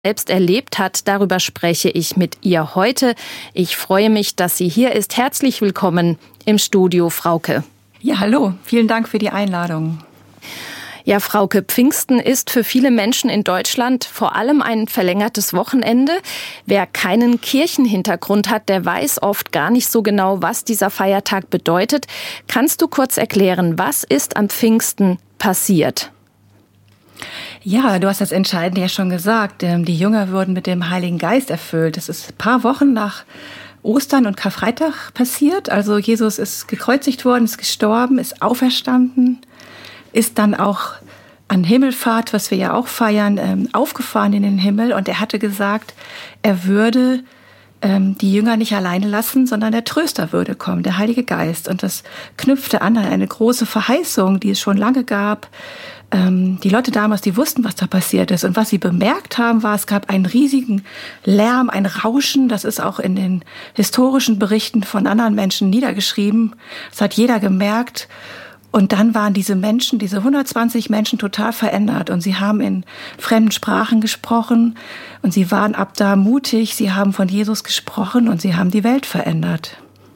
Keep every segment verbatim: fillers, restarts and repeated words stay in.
selbst erlebt hat. Darüber spreche ich mit ihr heute. Ich freue mich, dass sie hier ist. Herzlich willkommen im Studio, Frauke. Ja, hallo. Vielen Dank für die Einladung. Ja, Frauke, Pfingsten ist für viele Menschen in Deutschland vor allem ein verlängertes Wochenende. Wer keinen Kirchenhintergrund hat, der weiß oft gar nicht so genau, was dieser Feiertag bedeutet. Kannst du kurz erklären, was ist am Pfingsten passiert? Ja, du hast das Entscheidende ja schon gesagt. Die Jünger wurden mit dem Heiligen Geist erfüllt. Das ist ein paar Wochen nach Ostern und Karfreitag passiert. Also Jesus ist gekreuzigt worden, ist gestorben, ist auferstanden, ist dann auch an Himmelfahrt, was wir ja auch feiern, aufgefahren in den Himmel. Und er hatte gesagt, er würde die Jünger nicht alleine lassen, sondern der Tröster würde kommen, der Heilige Geist. Und das knüpfte an an eine große Verheißung, die es schon lange gab. Die Leute damals, die wussten, was da passiert ist. Und was sie bemerkt haben, war, es gab einen riesigen Lärm, ein Rauschen. Das ist auch in den historischen Berichten von anderen Menschen niedergeschrieben. Das hat jeder gemerkt. Und dann waren diese Menschen, diese hundertzwanzig Menschen total verändert. Und sie haben in fremden Sprachen gesprochen. Und sie waren ab da mutig. Sie haben von Jesus gesprochen und sie haben die Welt verändert.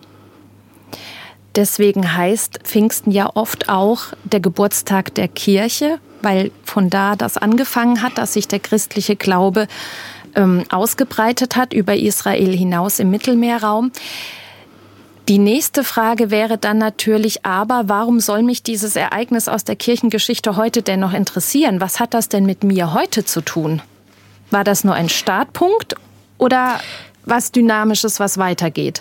Deswegen heißt Pfingsten ja oft auch der Geburtstag der Kirche, weil von da das angefangen hat, dass sich der christliche Glaube ähm, ausgebreitet hat über Israel hinaus im Mittelmeerraum. Die nächste Frage wäre dann natürlich, aber warum soll mich dieses Ereignis aus der Kirchengeschichte heute denn noch interessieren? Was hat das denn mit mir heute zu tun? War das nur ein Startpunkt oder was Dynamisches, was weitergeht?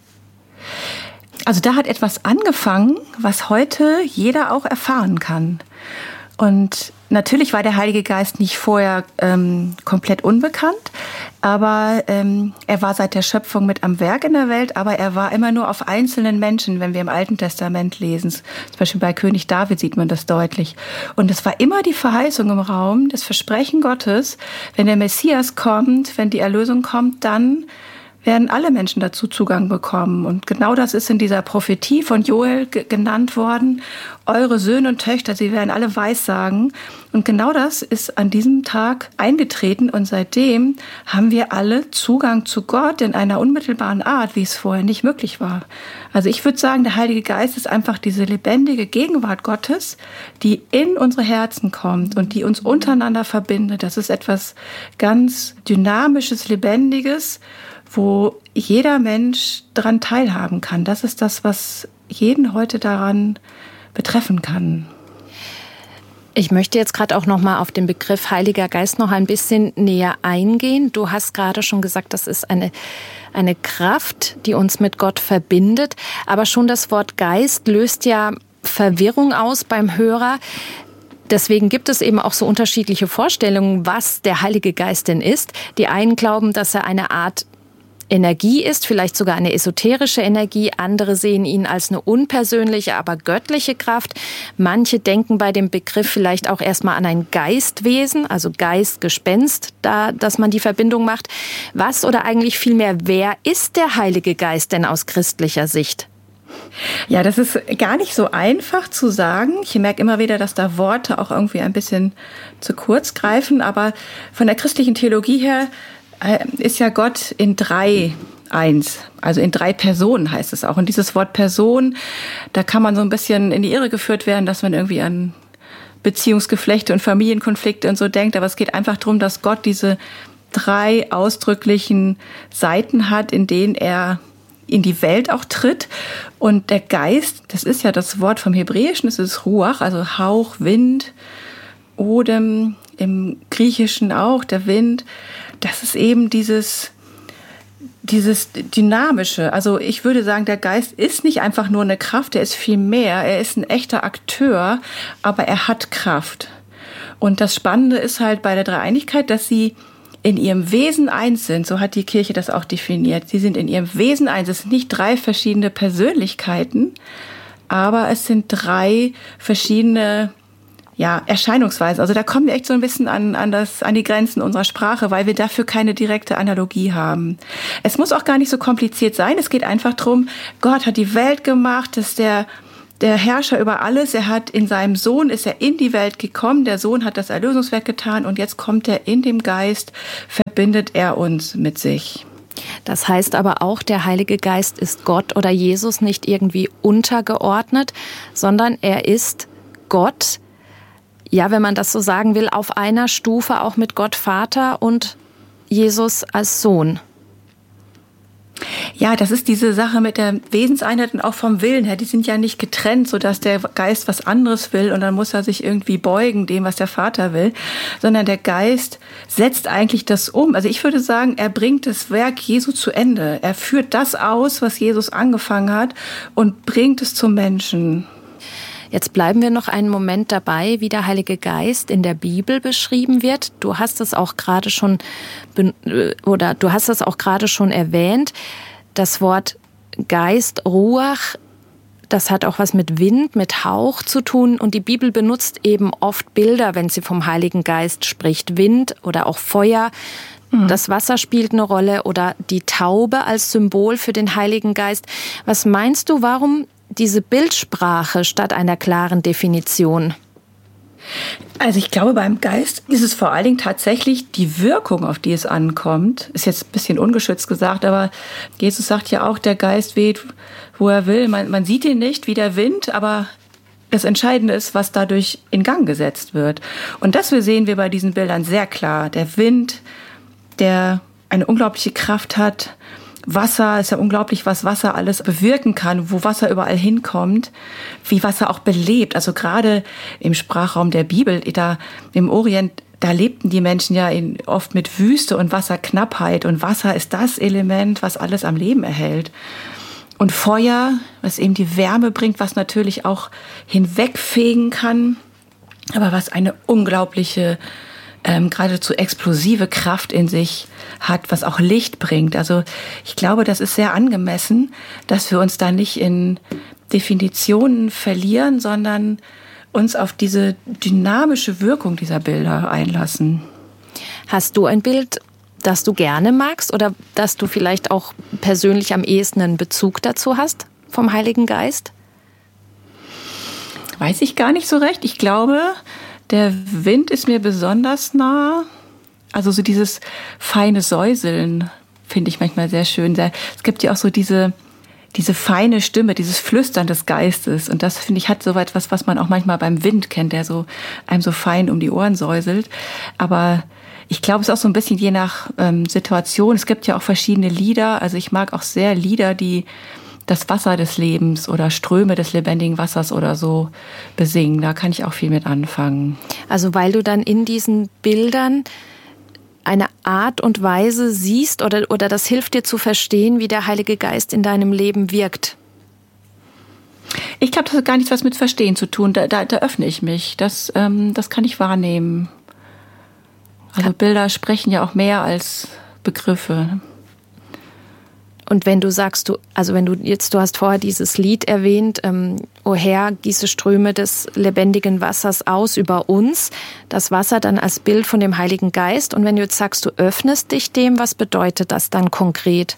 Also da hat etwas angefangen, was heute jeder auch erfahren kann. Und natürlich war der Heilige Geist nicht vorher ähm, komplett unbekannt, aber ähm, er war seit der Schöpfung mit am Werk in der Welt, aber er war immer nur auf einzelnen Menschen, wenn wir im Alten Testament lesen. Zum Beispiel bei König David sieht man das deutlich. Und es war immer die Verheißung im Raum, das Versprechen Gottes, wenn der Messias kommt, wenn die Erlösung kommt, dann werden alle Menschen dazu Zugang bekommen. Und genau das ist in dieser Prophetie von Joel g- genannt worden. Eure Söhne und Töchter, sie werden alle Weissagen. Und genau das ist an diesem Tag eingetreten. Und seitdem haben wir alle Zugang zu Gott in einer unmittelbaren Art, wie es vorher nicht möglich war. Also ich würde sagen, der Heilige Geist ist einfach diese lebendige Gegenwart Gottes, die in unsere Herzen kommt und die uns untereinander verbindet. Das ist etwas ganz Dynamisches, Lebendiges, wo jeder Mensch daran teilhaben kann. Das ist das, was jeden heute daran betreffen kann. Ich möchte jetzt gerade auch noch mal auf den Begriff Heiliger Geist noch ein bisschen näher eingehen. Du hast gerade schon gesagt, das ist eine, eine Kraft, die uns mit Gott verbindet. Aber schon das Wort Geist löst ja Verwirrung aus beim Hörer. Deswegen gibt es eben auch so unterschiedliche Vorstellungen, was der Heilige Geist denn ist. Die einen glauben, dass er eine Art Energie ist, vielleicht sogar eine esoterische Energie. Andere sehen ihn als eine unpersönliche, aber göttliche Kraft. Manche denken bei dem Begriff vielleicht auch erstmal an ein Geistwesen, also Geist, Gespenst, da, dass man die Verbindung macht. Was oder eigentlich vielmehr, wer ist der Heilige Geist denn aus christlicher Sicht? Ja, das ist gar nicht so einfach zu sagen. Ich merke immer wieder, dass da Worte auch irgendwie ein bisschen zu kurz greifen. Aber von der christlichen Theologie her ist ja Gott in drei eins, also in drei Personen heißt es auch. Und dieses Wort Person, da kann man so ein bisschen in die Irre geführt werden, dass man irgendwie an Beziehungsgeflechte und Familienkonflikte und so denkt. Aber es geht einfach darum, dass Gott diese drei ausdrücklichen Seiten hat, in denen er in die Welt auch tritt. Und der Geist, das ist ja das Wort vom Hebräischen, das ist Ruach, also Hauch, Wind, Odem, im Griechischen auch, der Wind. Das ist eben dieses, dieses Dynamische. Also ich würde sagen, der Geist ist nicht einfach nur eine Kraft, er ist viel mehr. Er ist ein echter Akteur, aber er hat Kraft. Und das Spannende ist halt bei der Dreieinigkeit, dass sie in ihrem Wesen eins sind. So hat die Kirche das auch definiert. Sie sind in ihrem Wesen eins. Es sind nicht drei verschiedene Persönlichkeiten, aber es sind drei verschiedene ja, Erscheinungsweisen. Also da kommen wir echt so ein bisschen an, an, das, an die Grenzen unserer Sprache, weil wir dafür keine direkte Analogie haben. Es muss auch gar nicht so kompliziert sein. Es geht einfach darum, Gott hat die Welt gemacht, dass der der Herrscher über alles. Er hat in seinem Sohn, ist er in die Welt gekommen. Der Sohn hat das Erlösungswerk getan und jetzt kommt er in dem Geist, verbindet er uns mit sich. Das heißt aber auch, der Heilige Geist ist Gott oder Jesus nicht irgendwie untergeordnet, sondern er ist Gott, ja, wenn man das so sagen will, auf einer Stufe auch mit Gott Vater und Jesus als Sohn. Ja, das ist diese Sache mit der Wesenseinheit und auch vom Willen her. Die sind ja nicht getrennt, sodass der Geist was anderes will und dann muss er sich irgendwie beugen dem, was der Vater will, sondern der Geist setzt eigentlich das um. Also ich würde sagen, er bringt das Werk Jesu zu Ende. Er führt das aus, was Jesus angefangen hat und bringt es zum Menschen. Jetzt bleiben wir noch einen Moment dabei, wie der Heilige Geist in der Bibel beschrieben wird. Du hast es auch gerade schon oder du hast es auch gerade schon erwähnt. Das Wort Geist, Ruach, das hat auch was mit Wind, mit Hauch zu tun. Und die Bibel benutzt eben oft Bilder, wenn sie vom Heiligen Geist spricht. Wind oder auch Feuer. Mhm. Das Wasser spielt eine Rolle oder die Taube als Symbol für den Heiligen Geist. Was meinst du, warum diese Bildsprache statt einer klaren Definition? Also ich glaube, beim Geist ist es vor allen Dingen tatsächlich die Wirkung, auf die es ankommt. Ist jetzt ein bisschen ungeschützt gesagt, aber Jesus sagt ja auch, der Geist weht, wo er will. Man, man sieht ihn nicht wie der Wind, aber das Entscheidende ist, was dadurch in Gang gesetzt wird. Und das sehen wir bei diesen Bildern sehr klar. Der Wind, der eine unglaubliche Kraft hat. Wasser, ist ja unglaublich, was Wasser alles bewirken kann, wo Wasser überall hinkommt, wie Wasser auch belebt. Also gerade im Sprachraum der Bibel, da im Orient, da lebten die Menschen ja in, oft mit Wüste und Wasserknappheit. Und Wasser ist das Element, was alles am Leben erhält. Und Feuer, was eben die Wärme bringt, was natürlich auch hinwegfegen kann, aber was eine unglaubliche Ähm, geradezu explosive Kraft in sich hat, was auch Licht bringt. Also ich glaube, das ist sehr angemessen, dass wir uns da nicht in Definitionen verlieren, sondern uns auf diese dynamische Wirkung dieser Bilder einlassen. Hast du ein Bild, das du gerne magst oder das du vielleicht auch persönlich am ehesten einen Bezug dazu hast vom Heiligen Geist? Weiß ich gar nicht so recht. Ich glaube, der Wind ist mir besonders nah. Also so dieses feine Säuseln finde ich manchmal sehr schön. Es gibt ja auch so diese, diese feine Stimme, dieses Flüstern des Geistes. Und das, finde ich, hat so etwas, was man auch manchmal beim Wind kennt, der so einem so fein um die Ohren säuselt. Aber ich glaube, es ist auch so ein bisschen je nach ähm, Situation. Es gibt ja auch verschiedene Lieder. Also ich mag auch sehr Lieder, die das Wasser des Lebens oder Ströme des lebendigen Wassers oder so besingen. Da kann ich auch viel mit anfangen. Also weil du dann in diesen Bildern eine Art und Weise siehst oder, oder das hilft dir zu verstehen, wie der Heilige Geist in deinem Leben wirkt? Ich glaube, das hat gar nichts was mit Verstehen zu tun. Da, da, da öffne ich mich. Das, ähm, das kann ich wahrnehmen. Also Bilder sprechen ja auch mehr als Begriffe. Und wenn du sagst, du, also wenn du jetzt, du hast vorher dieses Lied erwähnt, ähm, O Herr, gieße Ströme des lebendigen Wassers aus über uns, das Wasser dann als Bild von dem Heiligen Geist. Und wenn du jetzt sagst, du öffnest dich dem, was bedeutet das dann konkret?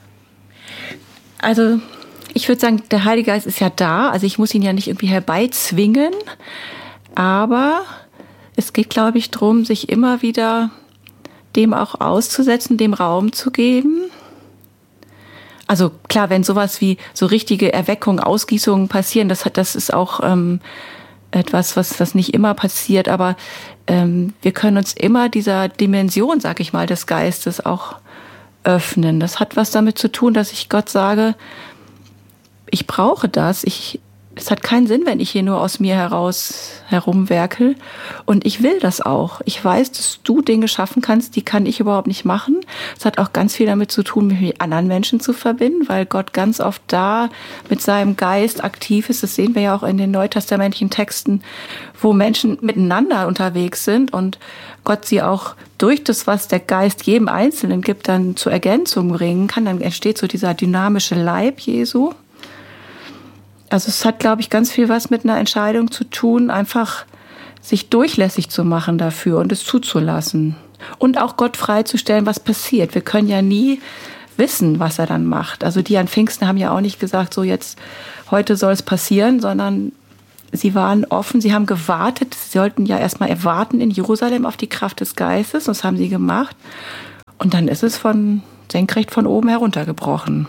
Also ich würde sagen, der Heilige Geist ist ja da, also ich muss ihn ja nicht irgendwie herbeizwingen, aber es geht, glaube ich, darum, sich immer wieder dem auch auszusetzen, dem Raum zu geben. Also klar, wenn sowas wie so richtige Erweckungen, Ausgießungen passieren, das hat, das ist auch ähm, etwas, was, was nicht immer passiert, aber ähm, wir können uns immer dieser Dimension, sag ich mal, des Geistes auch öffnen. Das hat was damit zu tun, dass ich Gott sage, ich brauche das, ich es hat keinen Sinn, wenn ich hier nur aus mir heraus herumwerkel. Und ich will das auch. Ich weiß, dass du Dinge schaffen kannst, die kann ich überhaupt nicht machen. Es hat auch ganz viel damit zu tun, mich mit anderen Menschen zu verbinden, weil Gott ganz oft da mit seinem Geist aktiv ist. Das sehen wir ja auch in den neutestamentlichen Texten, wo Menschen miteinander unterwegs sind und Gott sie auch durch das, was der Geist jedem Einzelnen gibt, dann zur Ergänzung bringen kann. Dann entsteht so dieser dynamische Leib Jesu. Also es hat, glaube ich, ganz viel was mit einer Entscheidung zu tun, einfach sich durchlässig zu machen dafür und es zuzulassen. Und auch Gott freizustellen, was passiert. Wir können ja nie wissen, was er dann macht. Also die an Pfingsten haben ja auch nicht gesagt, so jetzt, heute soll es passieren, sondern sie waren offen, sie haben gewartet. Sie sollten ja erstmal erwarten in Jerusalem auf die Kraft des Geistes. Das haben sie gemacht. Und dann ist es von senkrecht von oben heruntergebrochen.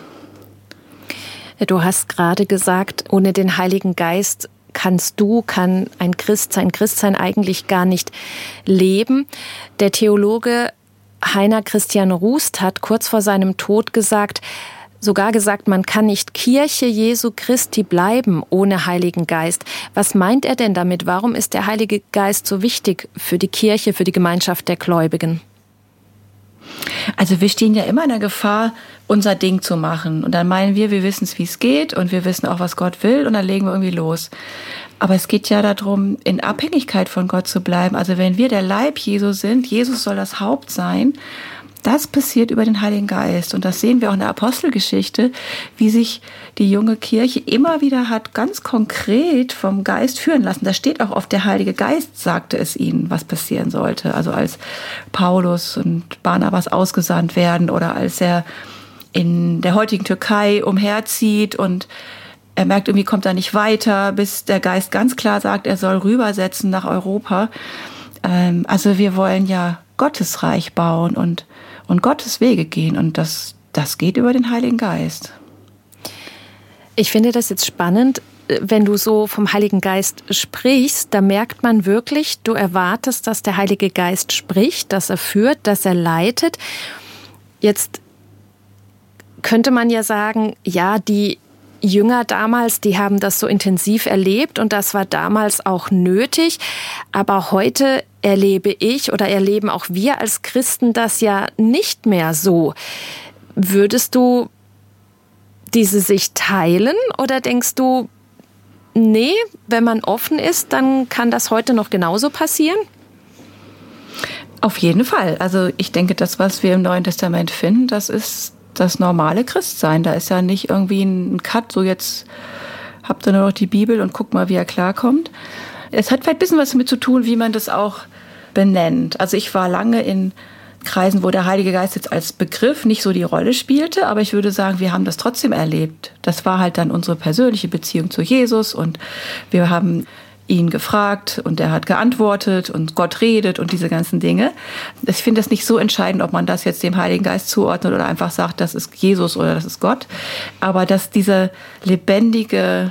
Du hast gerade gesagt, ohne den Heiligen Geist kannst du, kann ein Christsein, Christsein eigentlich gar nicht leben. Der Theologe Heiner Christian Rust hat kurz vor seinem Tod gesagt, sogar gesagt, man kann nicht Kirche Jesu Christi bleiben ohne Heiligen Geist. Was meint er denn damit? Warum ist der Heilige Geist so wichtig für die Kirche, für die Gemeinschaft der Gläubigen? Also wir stehen ja immer in der Gefahr, unser Ding zu machen. Und dann meinen wir, wir wissen es, wie es geht und wir wissen auch, was Gott will und dann legen wir irgendwie los. Aber es geht ja darum, in Abhängigkeit von Gott zu bleiben. Also wenn wir der Leib Jesu sind, Jesus soll das Haupt sein, das passiert über den Heiligen Geist. Und das sehen wir auch in der Apostelgeschichte, wie sich die junge Kirche immer wieder hat ganz konkret vom Geist führen lassen. Da steht auch oft, der Heilige Geist sagte es ihnen, was passieren sollte. Also als Paulus und Barnabas ausgesandt werden oder als er in der heutigen Türkei umherzieht und er merkt, irgendwie kommt er nicht weiter, bis der Geist ganz klar sagt, er soll rübersetzen nach Europa. Also wir wollen ja Gottes Reich bauen und und Gottes Wege gehen. Und das, das geht über den Heiligen Geist. Ich finde das jetzt spannend, wenn du so vom Heiligen Geist sprichst, da merkt man wirklich, du erwartest, dass der Heilige Geist spricht, dass er führt, dass er leitet. Jetzt könnte man ja sagen, ja, die Jünger damals, die haben das so intensiv erlebt und das war damals auch nötig. Aber heute erlebe ich oder erleben auch wir als Christen das ja nicht mehr so. Würdest du diese Sicht teilen oder denkst du, nee, wenn man offen ist, dann kann das heute noch genauso passieren? Auf jeden Fall. Also ich denke, das, was wir im Neuen Testament finden, das ist das normale Christsein. Da ist ja nicht irgendwie ein Cut, so jetzt habt ihr nur noch die Bibel und guckt mal, wie er klarkommt. Es hat vielleicht ein bisschen was damit zu tun, wie man das auch benennt. Also ich war lange in Kreisen, wo der Heilige Geist jetzt als Begriff nicht so die Rolle spielte, aber ich würde sagen, wir haben das trotzdem erlebt. Das war halt dann unsere persönliche Beziehung zu Jesus und wir haben ihn gefragt und er hat geantwortet und Gott redet und diese ganzen Dinge. Ich finde das nicht so entscheidend, ob man das jetzt dem Heiligen Geist zuordnet oder einfach sagt, das ist Jesus oder das ist Gott. Aber dass dieser lebendige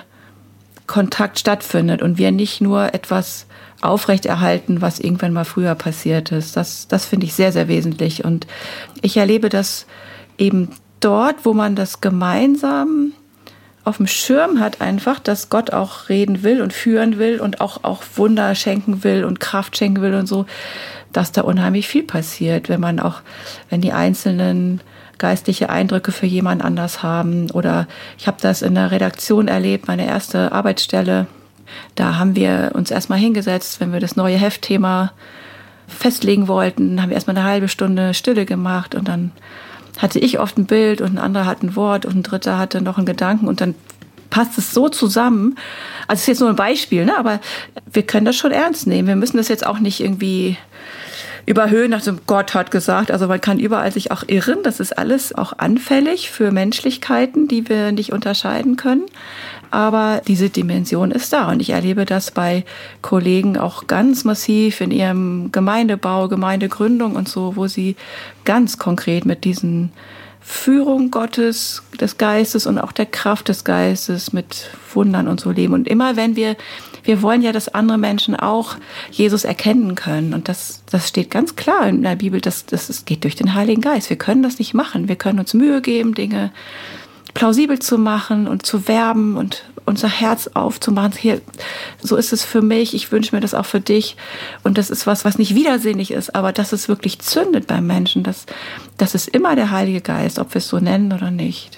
Kontakt stattfindet und wir nicht nur etwas aufrechterhalten, was irgendwann mal früher passiert ist. Das, das finde ich sehr, sehr wesentlich. Und ich erlebe das eben dort, wo man das gemeinsam auf dem Schirm hat, einfach, dass Gott auch reden will und führen will und auch, auch Wunder schenken will und Kraft schenken will und so, dass da unheimlich viel passiert, wenn man auch, wenn die einzelnen geistliche Eindrücke für jemand anders haben. Oder ich habe das in der Redaktion erlebt, meine erste Arbeitsstelle. Da haben wir uns erstmal hingesetzt, wenn wir das neue Heftthema festlegen wollten, haben wir erstmal eine halbe Stunde Stille gemacht und dann hatte ich oft ein Bild und ein anderer hat ein Wort und ein dritter hatte noch einen Gedanken und dann passt es so zusammen. Also es ist jetzt nur ein Beispiel, ne? Aber wir können das schon ernst nehmen. Wir müssen das jetzt auch nicht irgendwie überhöhen, nach dem Gott hat gesagt. Also man kann überall sich auch irren. Das ist alles auch anfällig für Menschlichkeiten, die wir nicht unterscheiden können. Aber diese Dimension ist da und ich erlebe das bei Kollegen auch ganz massiv in ihrem Gemeindebau, Gemeindegründung und so, wo sie ganz konkret mit diesen Führung Gottes, des Geistes und auch der Kraft des Geistes mit Wundern und so leben. Und immer wenn wir, wir wollen ja, dass andere Menschen auch Jesus erkennen können. Und das, das steht ganz klar in der Bibel, dass das, das geht durch den Heiligen Geist. Wir können das nicht machen. Wir können uns Mühe geben, Dinge plausibel zu machen und zu werben und unser Herz aufzumachen. Hier, so ist es für mich. Ich wünsche mir das auch für dich. Und das ist was, was nicht widersinnig ist, aber dass es wirklich zündet beim Menschen. Das, das ist immer der Heilige Geist, ob wir es so nennen oder nicht.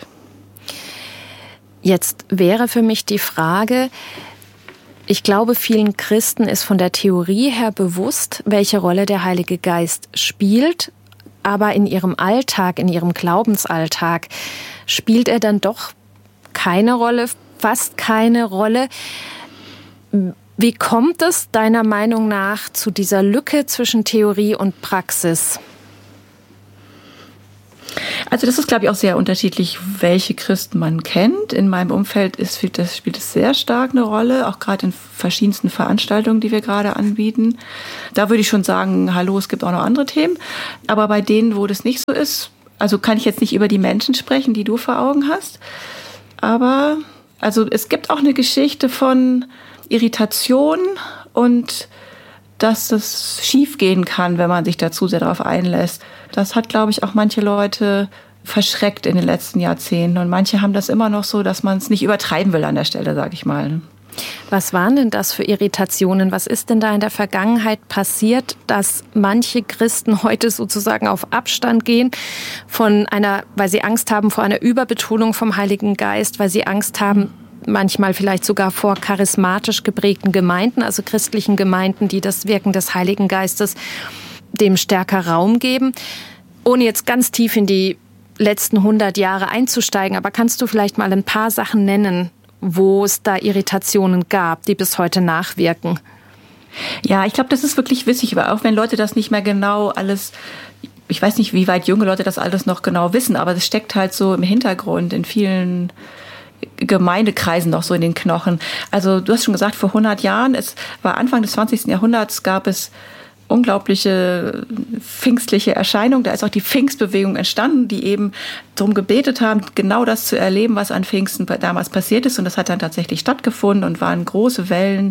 Jetzt wäre für mich die Frage, ich glaube, vielen Christen ist von der Theorie her bewusst, welche Rolle der Heilige Geist spielt. Aber in ihrem Alltag, in ihrem Glaubensalltag, spielt er dann doch keine Rolle, fast keine Rolle. Wie kommt es deiner Meinung nach zu dieser Lücke zwischen Theorie und Praxis? Also das ist, glaube ich, auch sehr unterschiedlich, welche Christen man kennt. In meinem Umfeld ist, das spielt es sehr stark eine Rolle, auch gerade in verschiedensten Veranstaltungen, die wir gerade anbieten. Da würde ich schon sagen, hallo, es gibt auch noch andere Themen. Aber bei denen, wo das nicht so ist, also kann ich jetzt nicht über die Menschen sprechen, die du vor Augen hast. Aber also es gibt auch eine Geschichte von Irritation und dass das schief gehen kann, wenn man sich dazu sehr darauf einlässt. Das hat, glaube ich, auch manche Leute verschreckt in den letzten Jahrzehnten. Und manche haben das immer noch so, dass man es nicht übertreiben will an der Stelle, sage ich mal. Was waren denn das für Irritationen? Was ist denn da in der Vergangenheit passiert, dass manche Christen heute sozusagen auf Abstand gehen von einer, weil sie Angst haben vor einer Überbetonung vom Heiligen Geist, weil sie Angst haben, manchmal vielleicht sogar vor charismatisch geprägten Gemeinden, also christlichen Gemeinden, die das Wirken des Heiligen Geistes dem stärker Raum geben. Ohne jetzt ganz tief in die letzten hundert Jahre einzusteigen, aber kannst du vielleicht mal ein paar Sachen nennen, wo es da Irritationen gab, die bis heute nachwirken? Ja, ich glaube, das ist wirklich wichtig, aber auch wenn Leute das nicht mehr genau alles, ich weiß nicht, wie weit junge Leute das alles noch genau wissen, aber das steckt halt so im Hintergrund in vielen Gemeindekreisen noch so in den Knochen. Also du hast schon gesagt, vor hundert Jahren, es war Anfang des zwanzigsten Jahrhunderts, gab es unglaubliche pfingstliche Erscheinungen. Da ist auch die Pfingstbewegung entstanden, die eben darum gebetet haben, genau das zu erleben, was an Pfingsten damals passiert ist. Und das hat dann tatsächlich stattgefunden und waren große Wellen.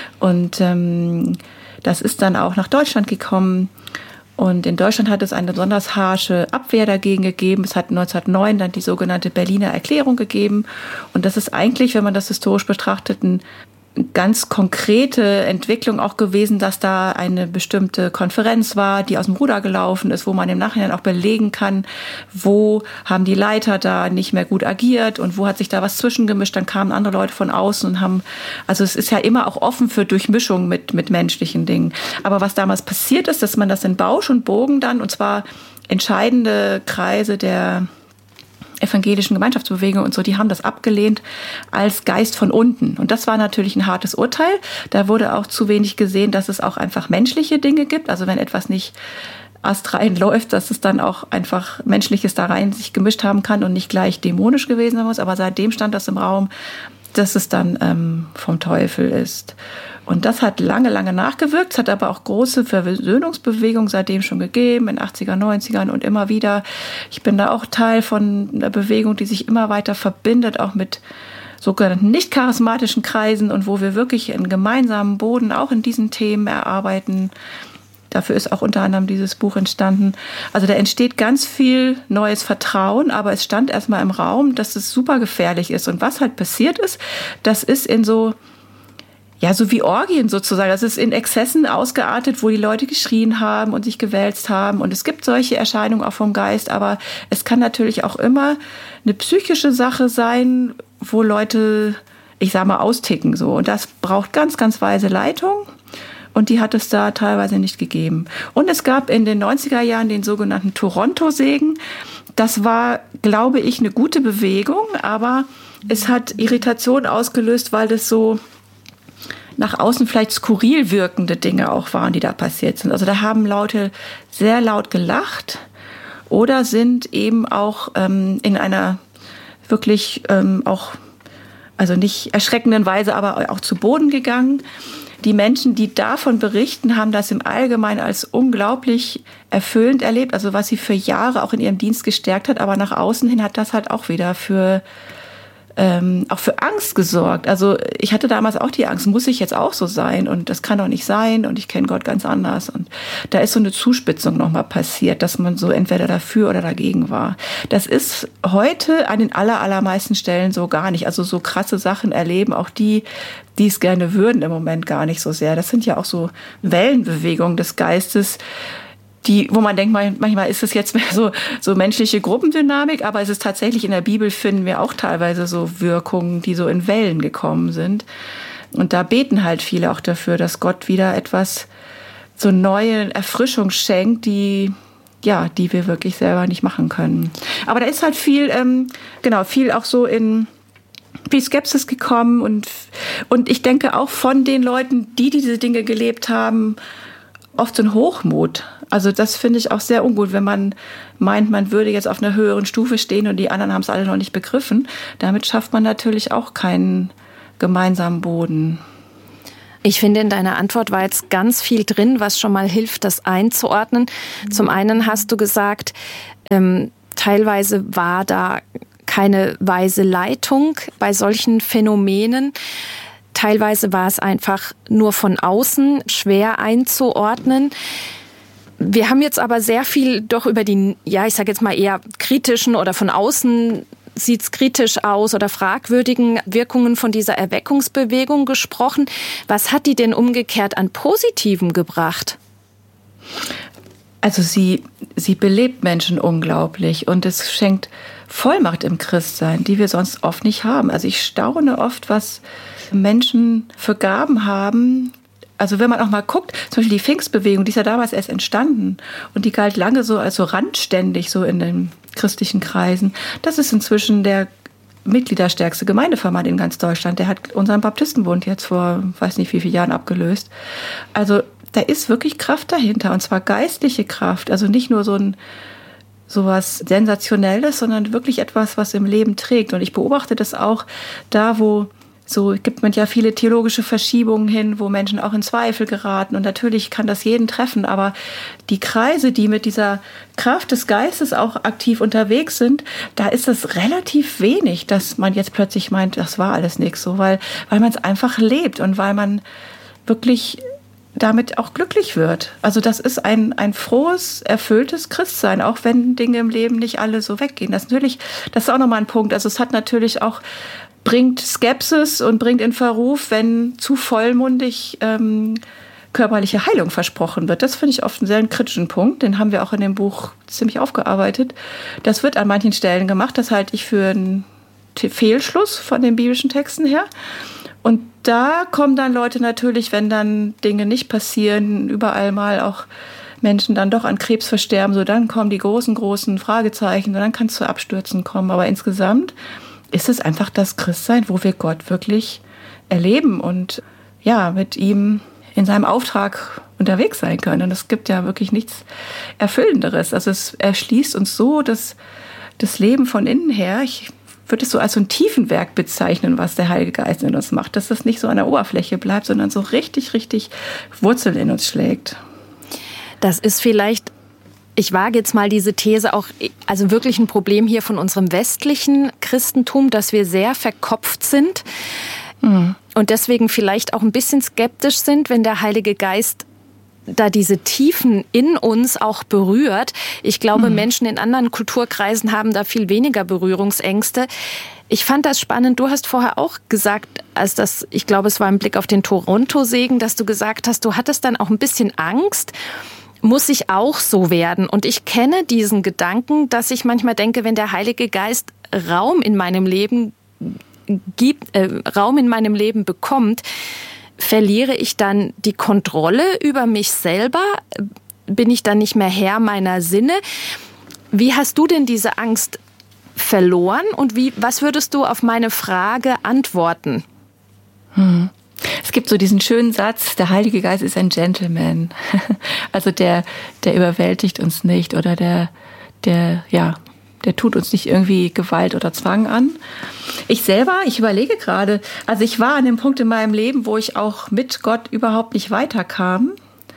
Und ähm, das ist dann auch nach Deutschland gekommen. Und in Deutschland hat es eine besonders harsche Abwehr dagegen gegeben. Es hat neunzehnhundertneun dann die sogenannte Berliner Erklärung gegeben. Und das ist eigentlich, wenn man das historisch betrachtet, ein ganz konkrete Entwicklung auch gewesen, dass da eine bestimmte Konferenz war, die aus dem Ruder gelaufen ist, wo man im Nachhinein auch belegen kann, wo haben die Leiter da nicht mehr gut agiert und wo hat sich da was zwischengemischt. Dann kamen andere Leute von außen und haben, also es ist ja immer auch offen für Durchmischung mit, mit menschlichen Dingen. Aber was damals passiert ist, dass man das in Bausch und Bogen dann, und zwar entscheidende Kreise der evangelischen Gemeinschaftsbewegung und so, die haben das abgelehnt als Geist von unten. Und das war natürlich ein hartes Urteil. Da wurde auch zu wenig gesehen, dass es auch einfach menschliche Dinge gibt. Also wenn etwas nicht astrein läuft, dass es dann auch einfach Menschliches da rein sich gemischt haben kann und nicht gleich dämonisch gewesen sein muss. Aber seitdem stand das im Raum, dass es dann ähm, vom Teufel ist. Und das hat lange, lange nachgewirkt. Es hat aber auch große Versöhnungsbewegungen seitdem schon gegeben, in achtziger, neunzigern und immer wieder. Ich bin da auch Teil von einer Bewegung, die sich immer weiter verbindet, auch mit sogenannten nicht charismatischen Kreisen und wo wir wirklich einen gemeinsamen Boden auch in diesen Themen erarbeiten. Dafür ist auch unter anderem dieses Buch entstanden. Also da entsteht ganz viel neues Vertrauen, aber es stand erstmal im Raum, dass es super gefährlich ist. Und was halt passiert ist, das ist in so, ja, so wie Orgien sozusagen. Das ist in Exzessen ausgeartet, wo die Leute geschrien haben und sich gewälzt haben. Und es gibt solche Erscheinungen auch vom Geist, aber es kann natürlich auch immer eine psychische Sache sein, wo Leute, ich sag mal, austicken so. Und das braucht ganz, ganz weise Leitung. Und die hat es da teilweise nicht gegeben. Und es gab in den neunziger Jahren den sogenannten Toronto-Segen. Das war, glaube ich, eine gute Bewegung, aber es hat Irritation ausgelöst, weil das so nach außen vielleicht skurril wirkende Dinge auch waren, die da passiert sind. Also da haben Leute sehr laut gelacht oder sind eben auch ähm, in einer wirklich ähm, auch, also nicht erschreckenden Weise, aber auch zu Boden gegangen. Die Menschen, die davon berichten, haben das im Allgemeinen als unglaublich erfüllend erlebt, also was sie für Jahre auch in ihrem Dienst gestärkt hat, aber nach außen hin hat das halt auch wieder für ähm, auch für Angst gesorgt. Also ich hatte damals auch die Angst, muss ich jetzt auch so sein und das kann doch nicht sein und ich kenne Gott ganz anders. Und da ist so eine Zuspitzung nochmal passiert, dass man so entweder dafür oder dagegen war. Das ist heute an den aller, allermeisten Stellen so gar nicht. Also so krasse Sachen erleben auch die, die es gerne würden, im Moment gar nicht so sehr. Das sind ja auch so Wellenbewegungen des Geistes, die, wo man denkt, manchmal ist es jetzt mehr so, so menschliche Gruppendynamik, aber es ist tatsächlich in der Bibel finden wir auch teilweise so Wirkungen, die so in Wellen gekommen sind. Und da beten halt viele auch dafür, dass Gott wieder etwas, so neue Erfrischung schenkt, die, ja, die wir wirklich selber nicht machen können. Aber da ist halt viel, ähm, genau, viel auch so in, viel Skepsis gekommen und, und ich denke auch von den Leuten, die diese Dinge gelebt haben, oft so ein Hochmut. Also das finde ich auch sehr ungut, wenn man meint, man würde jetzt auf einer höheren Stufe stehen und die anderen haben es alle noch nicht begriffen. Damit schafft man natürlich auch keinen gemeinsamen Boden. Ich finde, in deiner Antwort war jetzt ganz viel drin, was schon mal hilft, das einzuordnen. Zum einen hast du gesagt, ähm, teilweise war da keine weise Leitung bei solchen Phänomenen. Teilweise war es einfach nur von außen schwer einzuordnen. Wir haben jetzt aber sehr viel doch über die, ja, ich sage jetzt mal eher kritischen oder von außen sieht es kritisch aus oder fragwürdigen Wirkungen von dieser Erweckungsbewegung gesprochen. Was hat die denn umgekehrt an Positivem gebracht? Also sie, sie belebt Menschen unglaublich und es schenkt Vollmacht im Christsein, die wir sonst oft nicht haben. Also ich staune oft, was Menschen für Gaben haben. Also wenn man auch mal guckt, zum Beispiel die Pfingstbewegung, die ist ja damals erst entstanden und die galt lange so als so randständig so in den christlichen Kreisen. Das ist inzwischen der mitgliederstärkste Gemeindeverband in ganz Deutschland. Der hat unseren Baptistenbund jetzt vor, weiß nicht wie vielen Jahren abgelöst. Also da ist wirklich Kraft dahinter und zwar geistliche Kraft. Also nicht nur so ein sowas Sensationelles, sondern wirklich etwas, was im Leben trägt. Und ich beobachte das auch da, wo so gibt man ja viele theologische Verschiebungen hin, wo Menschen auch in Zweifel geraten. Und natürlich kann das jeden treffen. Aber die Kreise, die mit dieser Kraft des Geistes auch aktiv unterwegs sind, da ist es relativ wenig, dass man jetzt plötzlich meint, das war alles nichts. So, weil, weil man es einfach lebt und weil man wirklich damit auch glücklich wird. Also das ist ein, ein frohes, erfülltes Christsein, auch wenn Dinge im Leben nicht alle so weggehen. Das, natürlich, das ist auch nochmal ein Punkt. Also es hat natürlich auch bringt Skepsis und bringt in Verruf, wenn zu vollmundig ähm, körperliche Heilung versprochen wird. Das finde ich oft einen sehr kritischen Punkt. Den haben wir auch in dem Buch ziemlich aufgearbeitet. Das wird an manchen Stellen gemacht. Das halte ich für einen Fehlschluss von den biblischen Texten her. Und da kommen dann Leute natürlich, wenn dann Dinge nicht passieren, überall mal auch Menschen dann doch an Krebs versterben, so dann kommen die großen, großen Fragezeichen und dann kann es zu Abstürzen kommen. Aber insgesamt ist es einfach das Christsein, wo wir Gott wirklich erleben und ja, mit ihm in seinem Auftrag unterwegs sein können. Und es gibt ja wirklich nichts Erfüllenderes. Also es erschließt uns so das, das Leben von innen her. Ich würde es so als so ein Tiefenwerk bezeichnen, was der Heilige Geist in uns macht. Dass das nicht so an der Oberfläche bleibt, sondern so richtig, richtig Wurzeln in uns schlägt. Das ist vielleicht, ich wage jetzt mal diese These auch, also wirklich ein Problem hier von unserem westlichen Christentum, dass wir sehr verkopft sind mhm. und deswegen vielleicht auch ein bisschen skeptisch sind, wenn der Heilige Geist da diese Tiefen in uns auch berührt. Ich glaube, mhm. Menschen in anderen Kulturkreisen haben da viel weniger Berührungsängste. Ich fand das spannend. Du hast vorher auch gesagt, als das, ich glaube, es war im Blick auf den Toronto-Segen, dass du gesagt hast, du hattest dann auch ein bisschen Angst, muss ich auch so werden. Und ich kenne diesen Gedanken, dass ich manchmal denke, wenn der Heilige Geist Raum in meinem Leben gibt, äh, Raum in meinem Leben bekommt, verliere ich dann die Kontrolle über mich selber? Bin ich dann nicht mehr Herr meiner Sinne? Wie hast du denn diese Angst verloren und wie, was würdest du auf meine Frage antworten? Hm. Es gibt so diesen schönen Satz, der Heilige Geist ist ein Gentleman. Also der, der überwältigt uns nicht oder der, der, ja, der tut uns nicht irgendwie Gewalt oder Zwang an. Ich selber, ich überlege gerade, also ich war an dem Punkt in meinem Leben, wo ich auch mit Gott überhaupt nicht weiterkam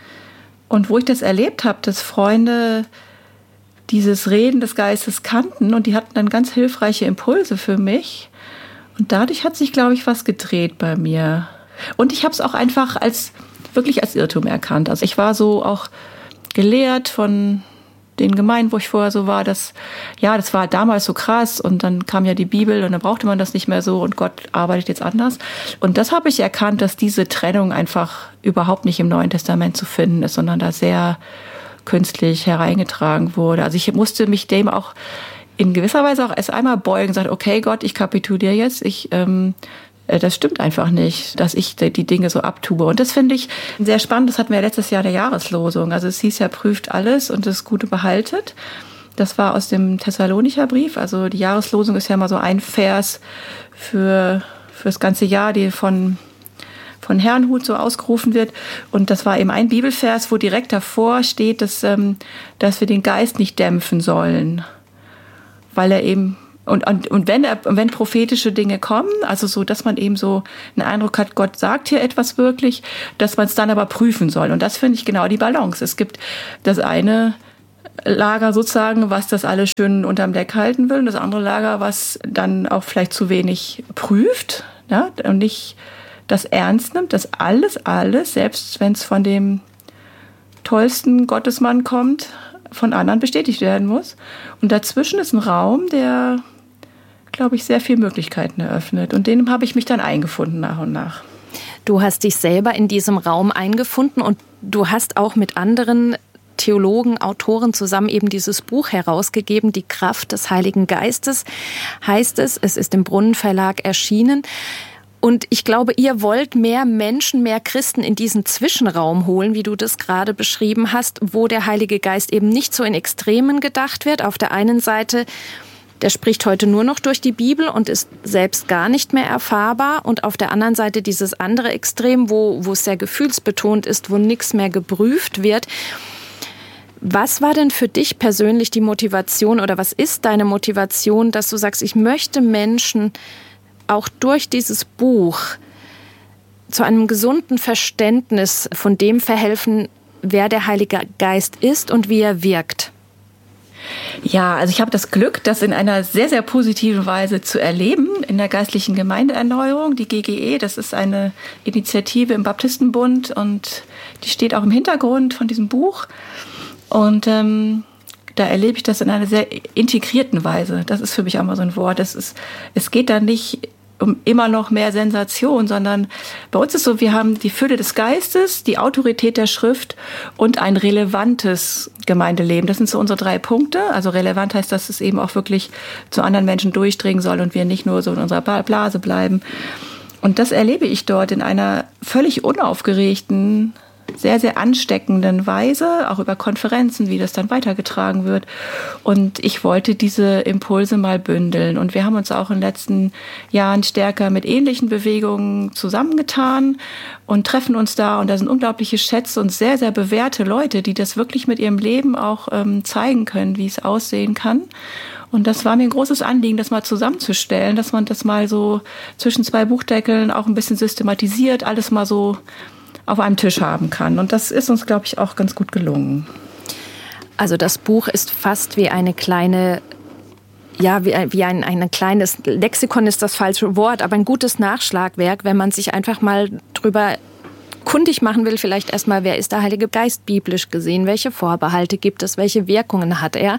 und wo ich das erlebt habe, dass Freunde dieses Reden des Geistes kannten und die hatten dann ganz hilfreiche Impulse für mich und dadurch hat sich, glaube ich, was gedreht bei mir. Und ich habe es auch einfach als wirklich als Irrtum erkannt. Also ich war so auch gelehrt von den Gemeinden, wo ich vorher so war, dass, ja, das war damals so krass und dann kam ja die Bibel und dann brauchte man das nicht mehr so und Gott arbeitet jetzt anders. Und das habe ich erkannt, dass diese Trennung einfach überhaupt nicht im Neuen Testament zu finden ist, sondern da sehr künstlich hereingetragen wurde. Also ich musste mich dem auch in gewisser Weise auch erst einmal beugen und sagen, okay Gott, ich kapituliere jetzt, ich, ähm, das stimmt einfach nicht, dass ich die Dinge so abtue. Und das finde ich sehr spannend. Das hatten wir ja letztes Jahr in der Jahreslosung. Also es hieß ja, prüft alles und das Gute behaltet. Das war aus dem Thessalonicher Brief. Also die Jahreslosung ist ja mal so ein Vers für, für das ganze Jahr, die von, von Herrnhut so ausgerufen wird. Und das war eben ein Bibelvers, wo direkt davor steht, dass, ähm, dass wir den Geist nicht dämpfen sollen. Weil er eben, und, und, und wenn, er, wenn prophetische Dinge kommen, also so, dass man eben so einen Eindruck hat, Gott sagt hier etwas wirklich, dass man es dann aber prüfen soll. Und das finde ich genau die Balance. Es gibt das eine Lager sozusagen, was das alles schön unterm Deck halten will, und das andere Lager, was dann auch vielleicht zu wenig prüft, ja, und nicht das ernst nimmt, dass alles, alles, selbst wenn es von dem tollsten Gottesmann kommt, von anderen bestätigt werden muss. Und dazwischen ist ein Raum, der, glaube ich, sehr viele Möglichkeiten eröffnet. Und dem habe ich mich dann eingefunden nach und nach. Du hast dich selber in diesem Raum eingefunden und du hast auch mit anderen Theologen, Autoren zusammen eben dieses Buch herausgegeben, Die Kraft des Heiligen Geistes, heißt es. Es ist im Brunnen Verlag erschienen. Und ich glaube, ihr wollt mehr Menschen, mehr Christen in diesen Zwischenraum holen, wie du das gerade beschrieben hast, wo der Heilige Geist eben nicht so in Extremen gedacht wird. Auf der einen Seite, der spricht heute nur noch durch die Bibel und ist selbst gar nicht mehr erfahrbar. Und auf der anderen Seite dieses andere Extrem, wo, wo es sehr gefühlsbetont ist, wo nichts mehr geprüft wird. Was war denn für dich persönlich die Motivation oder was ist deine Motivation, dass du sagst, ich möchte Menschen auch durch dieses Buch zu einem gesunden Verständnis von dem verhelfen, wer der Heilige Geist ist und wie er wirkt? Ja, also ich habe das Glück, das in einer sehr, sehr positiven Weise zu erleben in der geistlichen Gemeindeerneuerung. Die G G E, das ist eine Initiative im Baptistenbund und die steht auch im Hintergrund von diesem Buch. Und ähm, da erlebe ich das in einer sehr integrierten Weise. Das ist für mich auch mal so ein Wort. Es ist, es geht da nicht um immer noch mehr Sensation, sondern bei uns ist so, wir haben die Fülle des Geistes, die Autorität der Schrift und ein relevantes Gemeindeleben. Das sind so unsere drei Punkte. Also relevant heißt, dass es eben auch wirklich zu anderen Menschen durchdringen soll und wir nicht nur so in unserer Blase bleiben. Und das erlebe ich dort in einer völlig unaufgeregten, sehr, sehr ansteckenden Weise, auch über Konferenzen, wie das dann weitergetragen wird. Und ich wollte diese Impulse mal bündeln. Und wir haben uns auch in den letzten Jahren stärker mit ähnlichen Bewegungen zusammengetan und treffen uns da. Und da sind unglaubliche Schätze und sehr, sehr bewährte Leute, die das wirklich mit ihrem Leben auch ähm, zeigen können, wie es aussehen kann. Und das war mir ein großes Anliegen, das mal zusammenzustellen, dass man das mal so zwischen zwei Buchdeckeln auch ein bisschen systematisiert, alles mal so auf einem Tisch haben kann. Und das ist uns, glaube ich, auch ganz gut gelungen. Also das Buch ist fast wie eine kleine, ja, wie ein, wie ein, ein kleines Lexikon ist das falsche Wort, aber ein gutes Nachschlagwerk, wenn man sich einfach mal drüber kundig machen will, vielleicht erstmal, wer ist der Heilige Geist biblisch gesehen, welche Vorbehalte gibt es, welche Wirkungen hat er.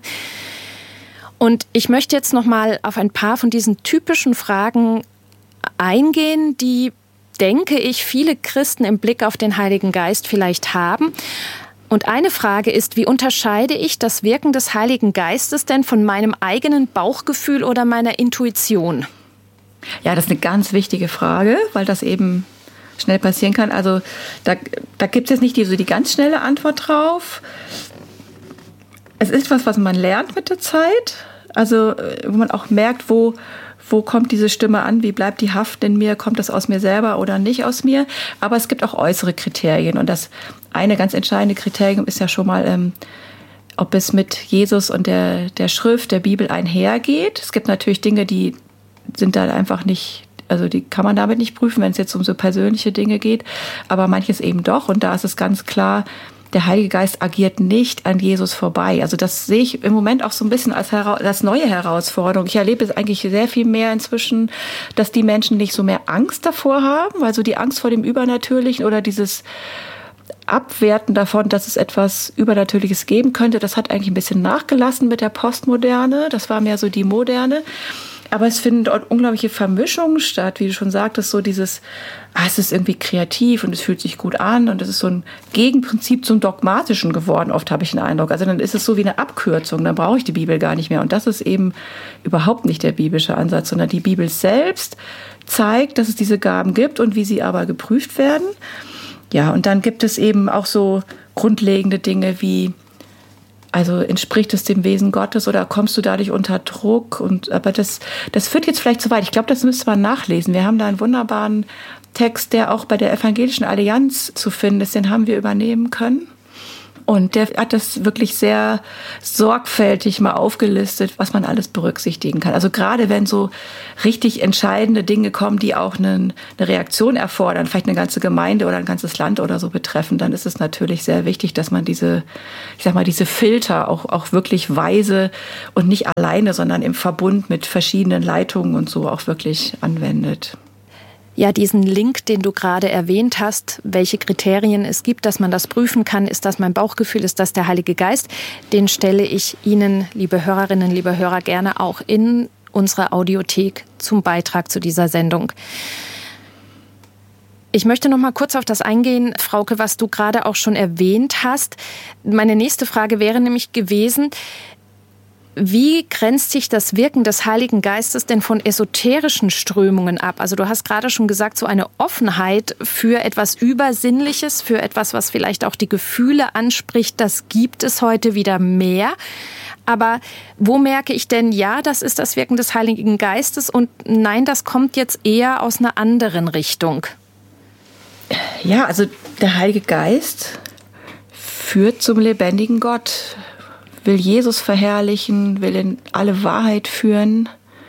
Und ich möchte jetzt noch mal auf ein paar von diesen typischen Fragen eingehen, die, denke ich, viele Christen im Blick auf den Heiligen Geist vielleicht haben. Und eine Frage ist, wie unterscheide ich das Wirken des Heiligen Geistes denn von meinem eigenen Bauchgefühl oder meiner Intuition? Ja, das ist eine ganz wichtige Frage, weil das eben schnell passieren kann. Also da, da gibt es jetzt nicht die, so die ganz schnelle Antwort drauf. Es ist was, was man lernt mit der Zeit. Also wo man auch merkt, wo Wo kommt diese Stimme an? Wie bleibt die Haft in mir? Kommt das aus mir selber oder nicht aus mir? Aber es gibt auch äußere Kriterien. Und das eine ganz entscheidende Kriterium ist ja schon mal, ähm, ob es mit Jesus und der, der Schrift, der Bibel einhergeht. Es gibt natürlich Dinge, die sind da einfach nicht, also die kann man damit nicht prüfen, wenn es jetzt um so persönliche Dinge geht. Aber manches eben doch. Und da ist es ganz klar, der Heilige Geist agiert nicht an Jesus vorbei. Also das sehe ich im Moment auch so ein bisschen als, als neue Herausforderung. Ich erlebe es eigentlich sehr viel mehr inzwischen, dass die Menschen nicht so mehr Angst davor haben, weil so die Angst vor dem Übernatürlichen oder dieses Abwerten davon, dass es etwas Übernatürliches geben könnte, das hat eigentlich ein bisschen nachgelassen mit der Postmoderne. Das war mehr so die Moderne. Aber es finden dort unglaubliche Vermischungen statt, wie du schon sagtest, so dieses, ah, es ist irgendwie kreativ und es fühlt sich gut an und es ist so ein Gegenprinzip zum Dogmatischen geworden, oft habe ich den Eindruck. Also dann ist es so wie eine Abkürzung, dann brauche ich die Bibel gar nicht mehr. Und das ist eben überhaupt nicht der biblische Ansatz, sondern die Bibel selbst zeigt, dass es diese Gaben gibt und wie sie aber geprüft werden. Ja, und dann gibt es eben auch so grundlegende Dinge wie, also entspricht es dem Wesen Gottes oder kommst du dadurch unter Druck? Und aber das, das führt jetzt vielleicht zu weit. Ich glaube, das müsste man nachlesen. Wir haben da einen wunderbaren Text, der auch bei der Evangelischen Allianz zu finden ist, den haben wir übernehmen können. Und der hat das wirklich sehr sorgfältig mal aufgelistet, was man alles berücksichtigen kann. Also gerade wenn so richtig entscheidende Dinge kommen, die auch eine, eine Reaktion erfordern, vielleicht eine ganze Gemeinde oder ein ganzes Land oder so betreffen, dann ist es natürlich sehr wichtig, dass man diese, ich sag mal, diese Filter auch, auch wirklich weise und nicht alleine, sondern im Verbund mit verschiedenen Leitungen und so auch wirklich anwendet. Ja, diesen Link, den du gerade erwähnt hast, welche Kriterien es gibt, dass man das prüfen kann, ist das mein Bauchgefühl, ist das der Heilige Geist, den stelle ich Ihnen, liebe Hörerinnen, liebe Hörer, gerne auch in unserer Audiothek zum Beitrag zu dieser Sendung. Ich möchte noch mal kurz auf das eingehen, Frauke, was du gerade auch schon erwähnt hast. Meine nächste Frage wäre nämlich gewesen: Wie grenzt sich das Wirken des Heiligen Geistes denn von esoterischen Strömungen ab? Also du hast gerade schon gesagt, so eine Offenheit für etwas Übersinnliches, für etwas, was vielleicht auch die Gefühle anspricht, das gibt es heute wieder mehr. Aber wo merke ich denn, ja, das ist das Wirken des Heiligen Geistes und nein, das kommt jetzt eher aus einer anderen Richtung? Ja, also der Heilige Geist führt zum lebendigen Gott, will Jesus verherrlichen, will in alle Wahrheit führen.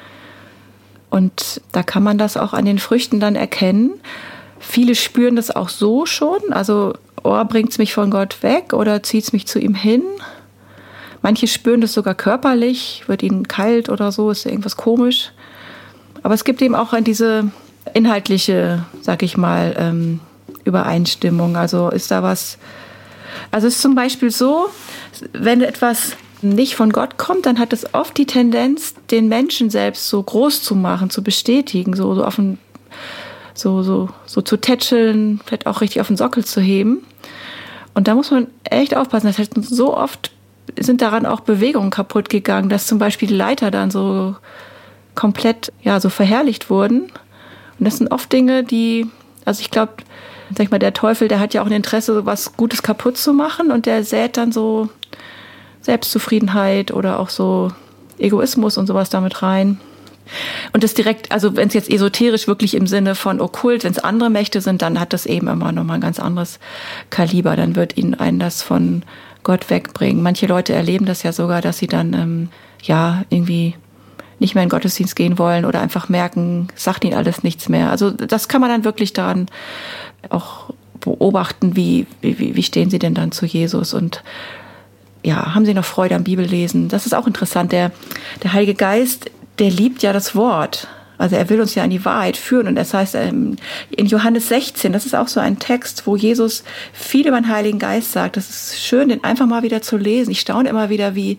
Und da kann man das auch an den Früchten dann erkennen. Viele spüren das auch so schon. Also, oh, bringt es mich von Gott weg oder zieht es mich zu ihm hin? Manche spüren das sogar körperlich, wird ihnen kalt oder so, ist irgendwas komisch. Aber es gibt eben auch diese inhaltliche, sag ich mal, ähm, Übereinstimmung. Also ist da was... Also es ist zum Beispiel so, wenn etwas nicht von Gott kommt, dann hat es oft die Tendenz, den Menschen selbst so groß zu machen, zu bestätigen, so, so, auf den, so, so, so zu tätscheln, vielleicht auch richtig auf den Sockel zu heben. Und da muss man echt aufpassen. Das heißt, so oft sind daran auch Bewegungen kaputt gegangen, dass zum Beispiel die Leiter dann so komplett, ja, so verherrlicht wurden. Und das sind oft Dinge, die, also ich glaube, sag ich mal, der Teufel, der hat ja auch ein Interesse, was Gutes kaputt zu machen, und der sät dann so Selbstzufriedenheit oder auch so Egoismus und sowas damit rein. Und das direkt, also wenn es jetzt esoterisch wirklich im Sinne von okkult, wenn es andere Mächte sind, dann hat das eben immer nochmal ein ganz anderes Kaliber. Dann wird ihnen einen das von Gott wegbringen. Manche Leute erleben das ja sogar, dass sie dann ähm, ja irgendwie nicht mehr in den Gottesdienst gehen wollen oder einfach merken, sagt ihnen alles nichts mehr. Also das kann man dann wirklich daran auch beobachten, wie, wie, wie stehen sie denn dann zu Jesus und ja, haben sie noch Freude am Bibellesen? Das ist auch interessant. Der, der Heilige Geist, der liebt ja das Wort. Also er will uns ja in die Wahrheit führen. Und das heißt, in Johannes sechzehn, das ist auch so ein Text, wo Jesus viel über den Heiligen Geist sagt. Das ist schön, den einfach mal wieder zu lesen. Ich staune immer wieder, wie,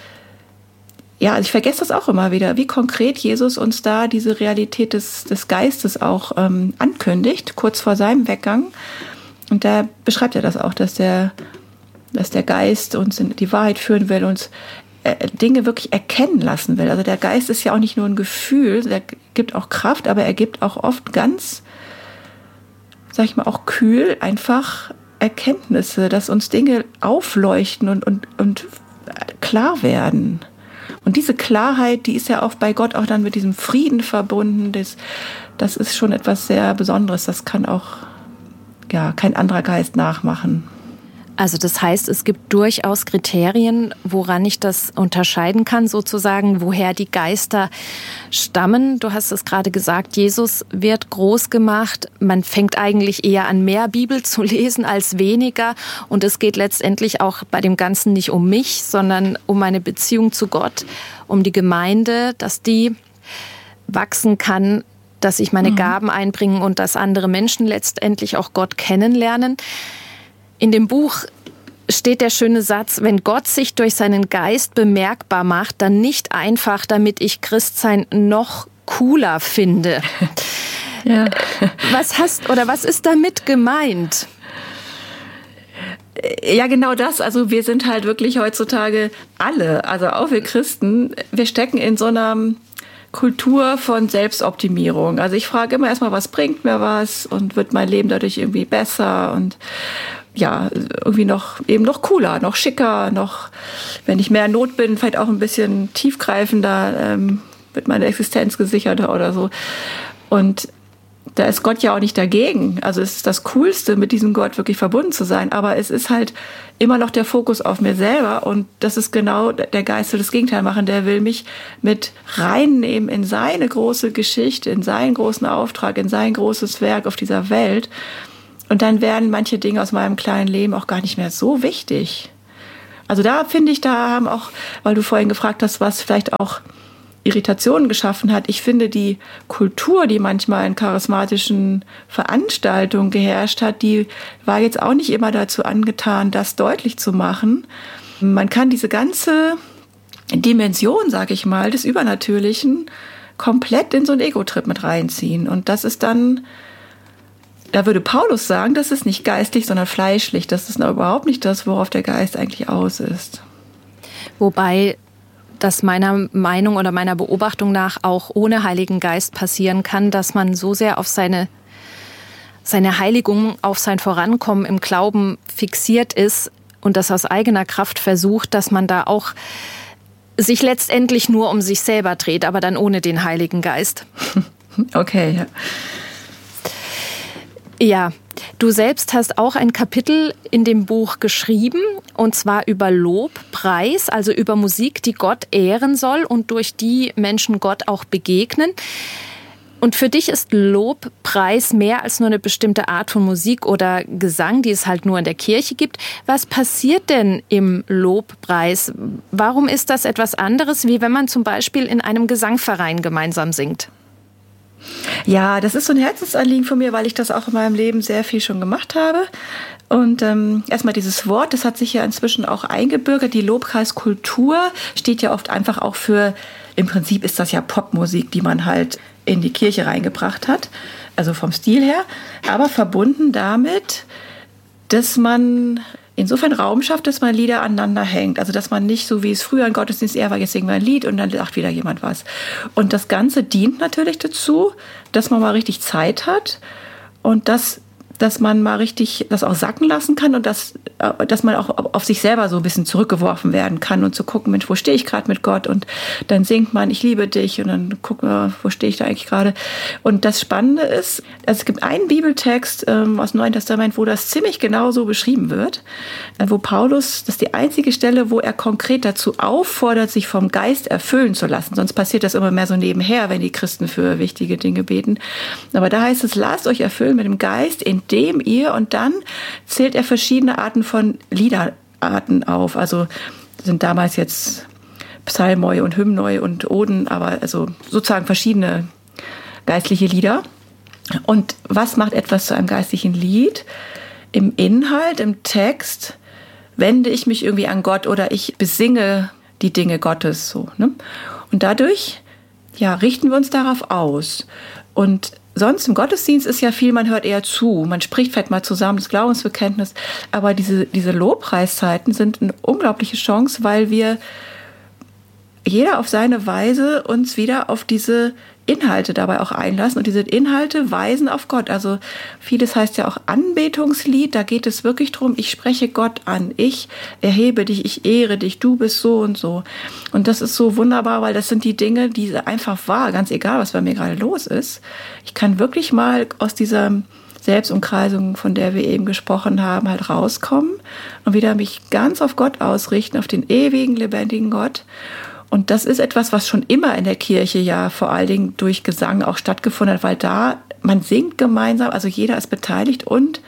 ja, also ich vergesse das auch immer wieder, wie konkret Jesus uns da diese Realität des, des Geistes auch ähm, ankündigt, kurz vor seinem Weggang. Und da beschreibt er das auch, dass der, dass der Geist uns in die Wahrheit führen will, uns äh, Dinge wirklich erkennen lassen will. Also der Geist ist ja auch nicht nur ein Gefühl, der gibt auch Kraft, aber er gibt auch oft ganz, sag ich mal, auch kühl einfach Erkenntnisse, dass uns Dinge aufleuchten und, und, und klar werden. Und diese Klarheit, die ist ja auch bei Gott auch dann mit diesem Frieden verbunden. Das, das ist schon etwas sehr Besonderes. Das kann auch ja, kein anderer Geist nachmachen. Also das heißt, es gibt durchaus Kriterien, woran ich das unterscheiden kann, sozusagen, woher die Geister stammen. Du hast es gerade gesagt, Jesus wird groß gemacht. Man fängt eigentlich eher an, mehr Bibel zu lesen als weniger. Und es geht letztendlich auch bei dem Ganzen nicht um mich, sondern um meine Beziehung zu Gott, um die Gemeinde, dass die wachsen kann, dass ich meine mhm. Gaben einbringe und dass andere Menschen letztendlich auch Gott kennenlernen. In dem Buch steht der schöne Satz, wenn Gott sich durch seinen Geist bemerkbar macht, dann nicht einfach, damit ich Christsein noch cooler finde. Ja. Was hast oder was ist damit gemeint? Ja, genau das. Also wir sind halt wirklich heutzutage alle, also auch wir Christen, wir stecken in so einer Kultur von Selbstoptimierung. Also ich frage immer erstmal, was bringt mir was und wird mein Leben dadurch irgendwie besser und ja, irgendwie noch eben noch cooler, noch schicker, noch, wenn ich mehr in Not bin, vielleicht auch ein bisschen tiefgreifender, ähm, wird meine Existenz gesicherter oder so. Und da ist Gott ja auch nicht dagegen. Also es ist das Coolste, mit diesem Gott wirklich verbunden zu sein. Aber es ist halt immer noch der Fokus auf mir selber. Und das ist genau der Geist, will das Gegenteil machen. Der will mich mit reinnehmen in seine große Geschichte, in seinen großen Auftrag, in sein großes Werk auf dieser Welt. Und dann werden manche Dinge aus meinem kleinen Leben auch gar nicht mehr so wichtig. Also da finde ich, da haben auch, weil du vorhin gefragt hast, was vielleicht auch Irritationen geschaffen hat. Ich finde, die Kultur, die manchmal in charismatischen Veranstaltungen geherrscht hat, die war jetzt auch nicht immer dazu angetan, das deutlich zu machen. Man kann diese ganze Dimension, sag ich mal, des Übernatürlichen komplett in so einen Ego-Trip mit reinziehen. Und das ist dann, da würde Paulus sagen, das ist nicht geistlich, sondern fleischlich. Das ist überhaupt nicht das, worauf der Geist eigentlich aus ist. Wobei das meiner Meinung oder meiner Beobachtung nach auch ohne Heiligen Geist passieren kann, dass man so sehr auf seine, seine Heiligung, auf sein Vorankommen im Glauben fixiert ist und das aus eigener Kraft versucht, dass man da auch sich letztendlich nur um sich selber dreht, aber dann ohne den Heiligen Geist. Okay, ja. Ja, du selbst hast auch ein Kapitel in dem Buch geschrieben, und zwar über Lobpreis, also über Musik, die Gott ehren soll und durch die Menschen Gott auch begegnen. Und für dich ist Lobpreis mehr als nur eine bestimmte Art von Musik oder Gesang, die es halt nur in der Kirche gibt. Was passiert denn im Lobpreis? Warum ist das etwas anderes, wie wenn man zum Beispiel in einem Gesangverein gemeinsam singt? Ja, das ist so ein Herzensanliegen von mir, weil ich das auch in meinem Leben sehr viel schon gemacht habe. Und ähm, erstmal dieses Wort, das hat sich ja inzwischen auch eingebürgert. Die Lobpreiskultur steht ja oft einfach auch für, im Prinzip ist das ja Popmusik, die man halt in die Kirche reingebracht hat, also vom Stil her, aber verbunden damit, dass man insofern Raum schafft, dass man Lieder aneinander hängt. Also dass man nicht so, wie es früher im Gottesdienst eher war, jetzt singen wir ein Lied und dann sagt wieder jemand was. Und das Ganze dient natürlich dazu, dass man mal richtig Zeit hat und dass, dass man mal richtig das auch sacken lassen kann und dass, dass man auch auf sich selber so ein bisschen zurückgeworfen werden kann und zu gucken, Mensch, wo stehe ich gerade mit Gott? Und dann singt man, ich liebe dich, und dann gucken wir, wo stehe ich da eigentlich gerade? Und das Spannende ist, also es gibt einen Bibeltext ähm, aus dem Neuen Testament, wo das ziemlich genau so beschrieben wird, äh, wo Paulus, das ist die einzige Stelle, wo er konkret dazu auffordert, sich vom Geist erfüllen zu lassen. Sonst passiert das immer mehr so nebenher, wenn die Christen für wichtige Dinge beten. Aber da heißt es, lasst euch erfüllen mit dem Geist, in dem ihr, und dann zählt er verschiedene Arten von Liederarten auf. Also sind damals jetzt Psalmoi und Hymnoi und Oden, aber also sozusagen verschiedene geistliche Lieder. Und was macht etwas zu einem geistlichen Lied? Im Inhalt, im Text wende ich mich irgendwie an Gott oder ich besinge die Dinge Gottes, so, ne? Und dadurch, ja, richten wir uns darauf aus. Und sonst im Gottesdienst ist ja viel, man hört eher zu, man spricht vielleicht mal zusammen das Glaubensbekenntnis, aber diese, diese Lobpreiszeiten sind eine unglaubliche Chance, weil wir jeder auf seine Weise uns wieder auf diese Inhalte dabei auch einlassen, und diese Inhalte weisen auf Gott. Also vieles heißt ja auch Anbetungslied, da geht es wirklich drum, ich spreche Gott an, ich erhebe dich, ich ehre dich, du bist so und so. Und das ist so wunderbar, weil das sind die Dinge, die einfach wahr, ganz egal, was bei mir gerade los ist. Ich kann wirklich mal aus dieser Selbstumkreisung, von der wir eben gesprochen haben, halt rauskommen und wieder mich ganz auf Gott ausrichten, auf den ewigen, lebendigen Gott. Und das ist etwas, was schon immer in der Kirche ja vor allen Dingen durch Gesang auch stattgefunden hat, weil da, man singt gemeinsam, also jeder ist beteiligt, und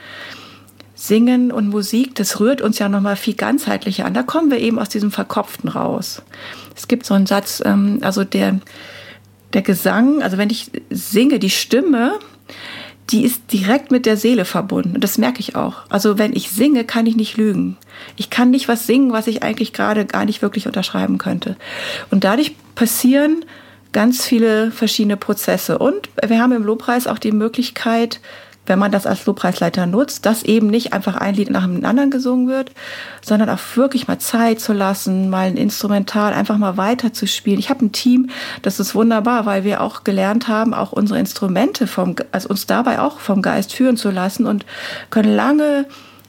Singen und Musik, das rührt uns ja nochmal viel ganzheitlicher an. Da kommen wir eben aus diesem Verkopften raus. Es gibt so einen Satz, also der, der Gesang, also wenn ich singe, die Stimme, die ist direkt mit der Seele verbunden. Und das merke ich auch. Also wenn ich singe, kann ich nicht lügen. Ich kann nicht was singen, was ich eigentlich gerade gar nicht wirklich unterschreiben könnte. Und dadurch passieren ganz viele verschiedene Prozesse. Und wir haben im Lobpreis auch die Möglichkeit, wenn man das als Lobpreisleiter nutzt, dass eben nicht einfach ein Lied nach dem anderen gesungen wird, sondern auch wirklich mal Zeit zu lassen, mal ein Instrumental einfach mal weiter zu spielen. Ich habe ein Team, das ist wunderbar, weil wir auch gelernt haben, auch unsere Instrumente vom, also uns dabei auch vom Geist führen zu lassen, und können lange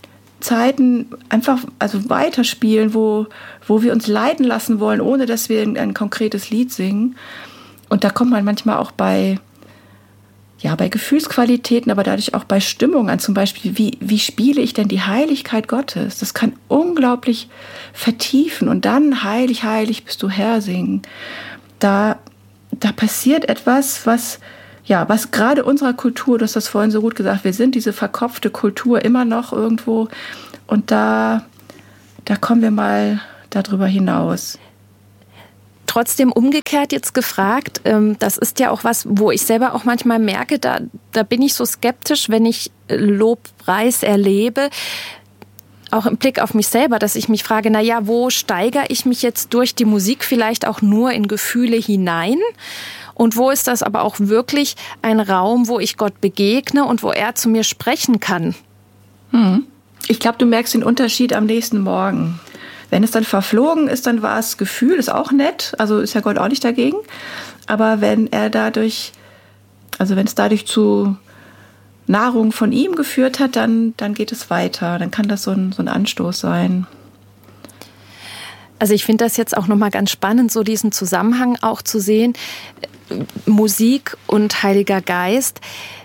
Zeiten einfach also weiterspielen, wo, wo wir uns leiten lassen wollen, ohne dass wir ein, ein konkretes Lied singen. Und da kommt man manchmal auch bei ja, bei Gefühlsqualitäten, aber dadurch auch bei Stimmung an. Zum Beispiel, wie, wie spiele ich denn die Heiligkeit Gottes? Das kann unglaublich vertiefen und dann heilig, heilig bist du Herr singen. Da, da passiert etwas, was, ja, was gerade unserer Kultur, du hast das vorhin so gut gesagt, wir sind diese verkopfte Kultur immer noch irgendwo und da, da kommen wir mal darüber hinaus. Trotzdem umgekehrt jetzt gefragt, das ist ja auch was, wo ich selber auch manchmal merke, da, da bin ich so skeptisch, wenn ich Lobpreis erlebe, auch im Blick auf mich selber, dass ich mich frage, na ja, wo steigere ich mich jetzt durch die Musik vielleicht auch nur in Gefühle hinein? Und wo ist das aber auch wirklich ein Raum, wo ich Gott begegne und wo er zu mir sprechen kann? Hm. Ich glaube, du merkst den Unterschied am nächsten Morgen. Wenn es dann verflogen ist, dann war es Gefühl, ist auch nett, also ist ja Gott auch nicht dagegen. Aber wenn er dadurch, also wenn es dadurch zu Nahrung von ihm geführt hat, dann, dann geht es weiter. Dann kann das so ein, so ein Anstoß sein. Also ich finde das jetzt auch nochmal ganz spannend, so diesen Zusammenhang auch zu sehen. Musik und Heiliger Geist.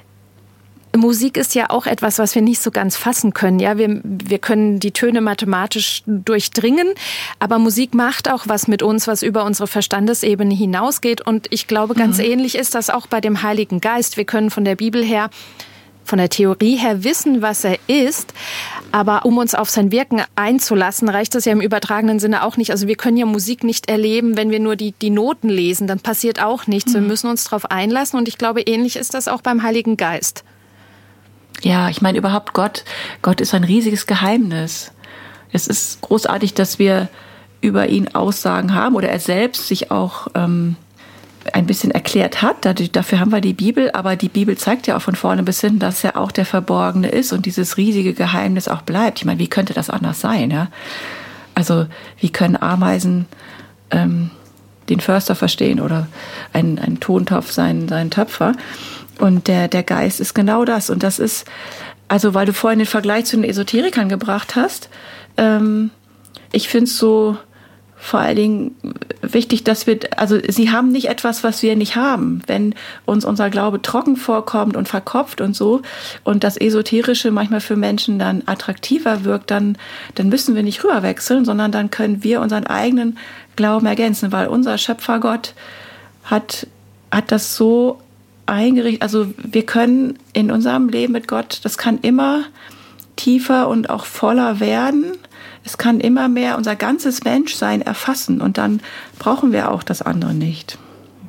Musik ist ja auch etwas, was wir nicht so ganz fassen können. Ja, wir, wir können die Töne mathematisch durchdringen, aber Musik macht auch was mit uns, was über unsere Verstandesebene hinausgeht. Und ich glaube, ganz mhm. ähnlich ist das auch bei dem Heiligen Geist. Wir können von der Bibel her, von der Theorie her wissen, was er ist, aber um uns auf sein Wirken einzulassen, reicht das ja im übertragenen Sinne auch nicht. Also wir können ja Musik nicht erleben, wenn wir nur die, die Noten lesen, dann passiert auch nichts. Mhm. Wir müssen uns darauf einlassen und ich glaube, ähnlich ist das auch beim Heiligen Geist. Ja, ich meine überhaupt Gott, Gott ist ein riesiges Geheimnis. Es ist großartig, dass wir über ihn Aussagen haben oder er selbst sich auch ähm, ein bisschen erklärt hat. Dadurch, dafür haben wir die Bibel, aber die Bibel zeigt ja auch von vorne bis hinten, dass er auch der Verborgene ist und dieses riesige Geheimnis auch bleibt. Ich meine, wie könnte das anders sein? Ja? Also wie können Ameisen ähm, den Förster verstehen oder ein, ein Tontopf seinen, seinen Töpfer? Und der, der Geist ist genau das. Und das ist, also weil du vorhin den Vergleich zu den Esoterikern gebracht hast, ähm, ich finde es so vor allen Dingen wichtig, dass wir, also sie haben nicht etwas, was wir nicht haben. Wenn uns unser Glaube trocken vorkommt und verkopft und so und das Esoterische manchmal für Menschen dann attraktiver wirkt, dann, dann müssen wir nicht rüberwechseln, sondern dann können wir unseren eigenen Glauben ergänzen, weil unser Schöpfergott hat, hat das so eingerichtet, also wir können in unserem Leben mit Gott, das kann immer tiefer und auch voller werden. Es kann immer mehr unser ganzes Menschsein erfassen und dann brauchen wir auch das andere nicht.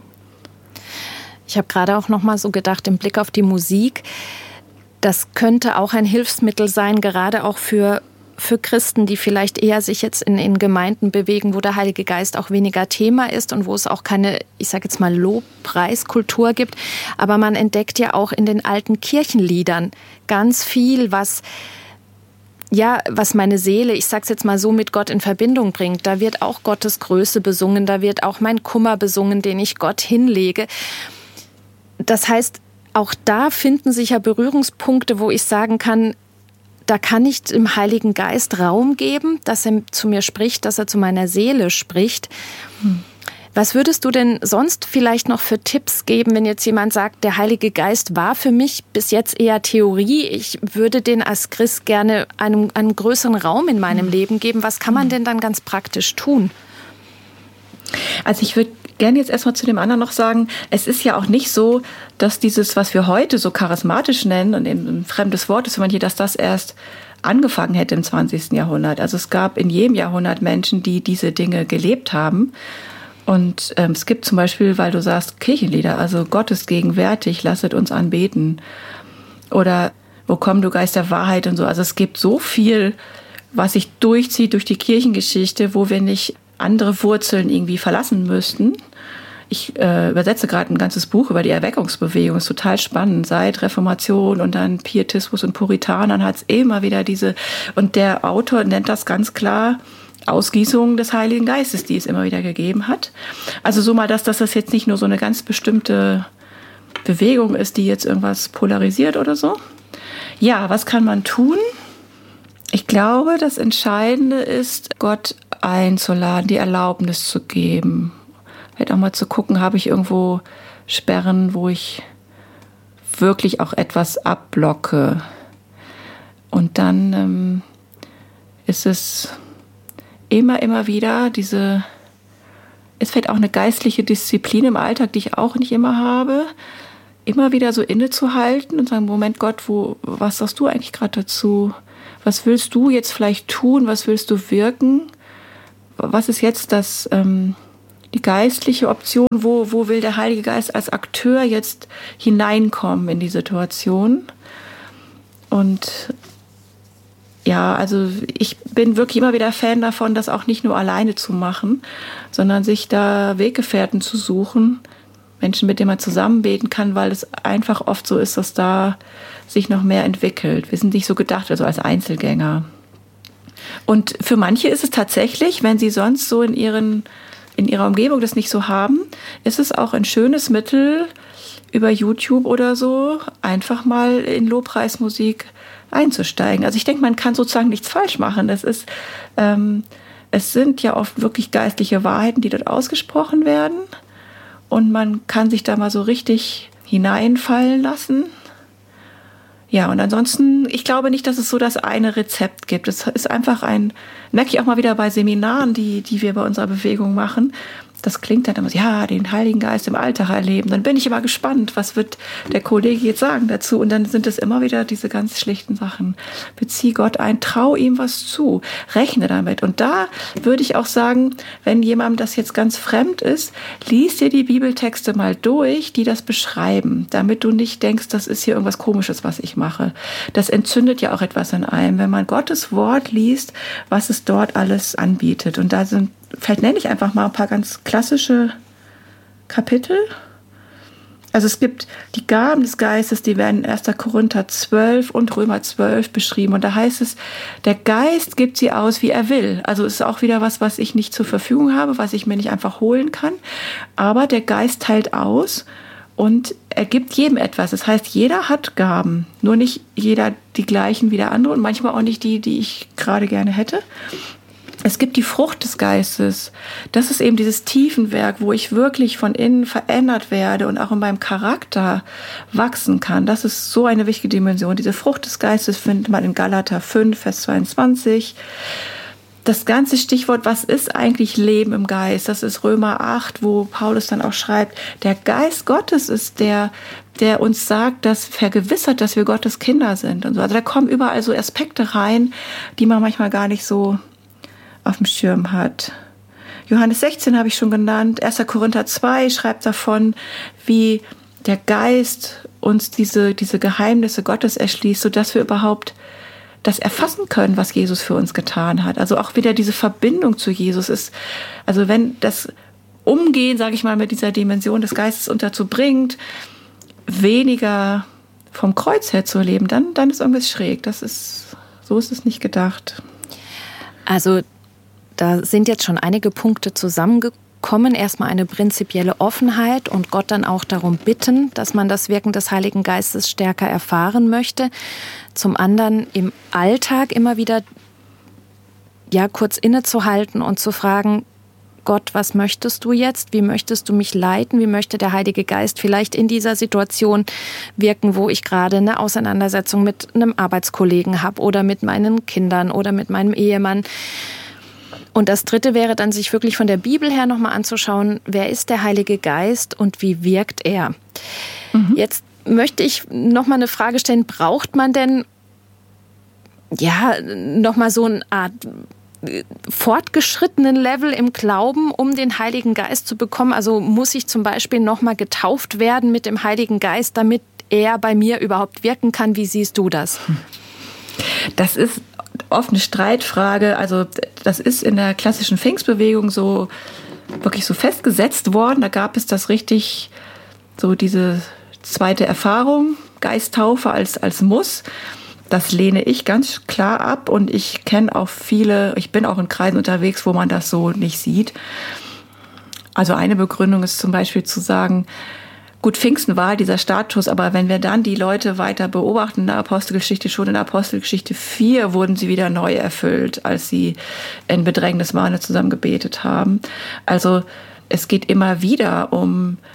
Ich habe gerade auch noch mal so gedacht, im Blick auf die Musik, das könnte auch ein Hilfsmittel sein, gerade auch für für Christen, die vielleicht eher sich jetzt in, in Gemeinden bewegen, wo der Heilige Geist auch weniger Thema ist und wo es auch keine, ich sage jetzt mal, Lobpreiskultur gibt. Aber man entdeckt ja auch in den alten Kirchenliedern ganz viel, was ja, was meine Seele, ich sag's jetzt mal so, mit Gott in Verbindung bringt. Da wird auch Gottes Größe besungen, da wird auch mein Kummer besungen, den ich Gott hinlege. Das heißt, auch da finden sich ja Berührungspunkte, wo ich sagen kann, da kann ich dem Heiligen Geist Raum geben, dass er zu mir spricht, dass er zu meiner Seele spricht. Hm. Was würdest du denn sonst vielleicht noch für Tipps geben, wenn jetzt jemand sagt, der Heilige Geist war für mich bis jetzt eher Theorie, ich würde den als Christ gerne einem, einen größeren Raum in meinem hm. Leben geben. Was kann man denn dann ganz praktisch tun? Also ich würde gerne jetzt erstmal zu dem anderen noch sagen, es ist ja auch nicht so, dass dieses, was wir heute so charismatisch nennen und ein fremdes Wort ist, wenn man hier, dass das erst angefangen hätte im zwanzigsten Jahrhundert. Also es gab in jedem Jahrhundert Menschen, die diese Dinge gelebt haben. Und ähm, es gibt zum Beispiel, weil du sagst, Kirchenlieder, also Gott ist gegenwärtig, lasset uns anbeten. Oder wo komm du Geist der Wahrheit und so. Also es gibt so viel, was sich durchzieht durch die Kirchengeschichte, wo wir nicht andere Wurzeln irgendwie verlassen müssten. Ich äh, übersetze gerade ein ganzes Buch über die Erweckungsbewegung, ist total spannend. Seit Reformation und dann Pietismus und Puritanern hat es immer wieder diese, und der Autor nennt das ganz klar, Ausgießung des Heiligen Geistes, die es immer wieder gegeben hat. Also so mal, dass, dass das jetzt nicht nur so eine ganz bestimmte Bewegung ist, die jetzt irgendwas polarisiert oder so. Ja, was kann man tun? Ich glaube, das Entscheidende ist, Gott einzuladen, die Erlaubnis zu geben. Vielleicht auch mal zu gucken, habe ich irgendwo Sperren, wo ich wirklich auch etwas abblocke. Und dann ähm, ist es immer, immer wieder diese, es fällt auch eine geistliche Disziplin im Alltag, die ich auch nicht immer habe, immer wieder so innezuhalten und sagen, Moment Gott, wo, was sagst du eigentlich gerade dazu? Was willst du jetzt vielleicht tun? Was willst du wirken? Was ist jetzt das, ähm, die geistliche Option? Wo, wo will der Heilige Geist als Akteur jetzt hineinkommen in die Situation? Und ja, also ich bin wirklich immer wieder Fan davon, das auch nicht nur alleine zu machen, sondern sich da Weggefährten zu suchen, Menschen, mit denen man zusammen beten kann, weil es einfach oft so ist, dass da sich noch mehr entwickelt. Wir sind nicht so gedacht, also als Einzelgänger. Und für manche ist es tatsächlich, wenn sie sonst so in ihren, in ihrer Umgebung das nicht so haben, ist es auch ein schönes Mittel, über YouTube oder so einfach mal in Lobpreismusik einzusteigen. Also ich denke, man kann sozusagen nichts falsch machen. Das ist, ähm, es sind ja oft wirklich geistliche Wahrheiten, die dort ausgesprochen werden. Und man kann sich da mal so richtig hineinfallen lassen. Ja, und ansonsten, ich glaube nicht, dass es so das eine Rezept gibt. Es ist einfach ein, merke ich auch mal wieder bei Seminaren, die, die wir bei unserer Bewegung machen. Das klingt dann immer so, ja, den Heiligen Geist im Alltag erleben. Dann bin ich immer gespannt, was wird der Kollege jetzt sagen dazu. Und dann sind es immer wieder diese ganz schlichten Sachen. Bezieh Gott ein, trau ihm was zu, rechne damit. Und da würde ich auch sagen, wenn jemandem das jetzt ganz fremd ist, lies dir die Bibeltexte mal durch, die das beschreiben, damit du nicht denkst, das ist hier irgendwas Komisches, was ich mache. Das entzündet ja auch etwas in einem, wenn man Gottes Wort liest, was es dort alles anbietet. Und da sind vielleicht nenne ich einfach mal ein paar ganz klassische Kapitel. Also es gibt die Gaben des Geistes, die werden in erster Korinther zwölf und Römer zwölf beschrieben. Und da heißt es, der Geist gibt sie aus, wie er will. Also es ist auch wieder was, was ich nicht zur Verfügung habe, was ich mir nicht einfach holen kann. Aber der Geist teilt aus und er gibt jedem etwas. Das heißt, jeder hat Gaben. Nur nicht jeder die gleichen wie der andere und manchmal auch nicht die, die ich gerade gerne hätte. Es gibt die Frucht des Geistes. Das ist eben dieses Tiefenwerk, wo ich wirklich von innen verändert werde und auch in meinem Charakter wachsen kann. Das ist so eine wichtige Dimension. Diese Frucht des Geistes findet man in Galater fünf, Vers zweiundzwanzig. Das ganze Stichwort, was ist eigentlich Leben im Geist? Das ist Römer acht, wo Paulus dann auch schreibt, der Geist Gottes ist der, der uns sagt, dass vergewissert, dass wir Gottes Kinder sind und so. Also da kommen überall so Aspekte rein, die man manchmal gar nicht so auf dem Schirm hat. Johannes sechzehn habe ich schon genannt. erster Korinther zwei schreibt davon, wie der Geist uns diese, diese Geheimnisse Gottes erschließt, sodass wir überhaupt das erfassen können, was Jesus für uns getan hat. Also auch wieder diese Verbindung zu Jesus ist, also wenn das Umgehen, sage ich mal, mit dieser Dimension des Geistes uns dazu bringt, weniger vom Kreuz her zu leben, dann, dann ist irgendwas schräg. Das ist, so ist es nicht gedacht. Also da sind jetzt schon einige Punkte zusammengekommen. Erstmal eine prinzipielle Offenheit und Gott dann auch darum bitten, dass man das Wirken des Heiligen Geistes stärker erfahren möchte. Zum anderen im Alltag immer wieder ja kurz innezuhalten und zu fragen, Gott, was möchtest du jetzt? Wie möchtest du mich leiten? Wie möchte der Heilige Geist vielleicht in dieser Situation wirken, wo ich gerade eine Auseinandersetzung mit einem Arbeitskollegen habe oder mit meinen Kindern oder mit meinem Ehemann? Und das Dritte wäre dann, sich wirklich von der Bibel her nochmal anzuschauen, wer ist der Heilige Geist und wie wirkt er? Mhm. Jetzt möchte ich nochmal eine Frage stellen, braucht man denn ja nochmal so eine Art fortgeschrittenen Level im Glauben, um den Heiligen Geist zu bekommen? Also muss ich zum Beispiel nochmal getauft werden mit dem Heiligen Geist, damit er bei mir überhaupt wirken kann? Wie siehst du das? Das ist oft eine Streitfrage. Also das ist in der klassischen Pfingstbewegung so wirklich so festgesetzt worden. Da gab es das richtig, so diese zweite Erfahrung, Geisttaufe als, als Muss. Das lehne ich ganz klar ab und ich kenne auch viele, ich bin auch in Kreisen unterwegs, wo man das so nicht sieht. Also eine Begründung ist zum Beispiel zu sagen, gut, Pfingsten war dieser Status, aber wenn wir dann die Leute weiter beobachten in der Apostelgeschichte, schon in der Apostelgeschichte vier wurden sie wieder neu erfüllt, als sie in Bedrängnis waren und zusammen gebetet haben. Also es geht immer wieder um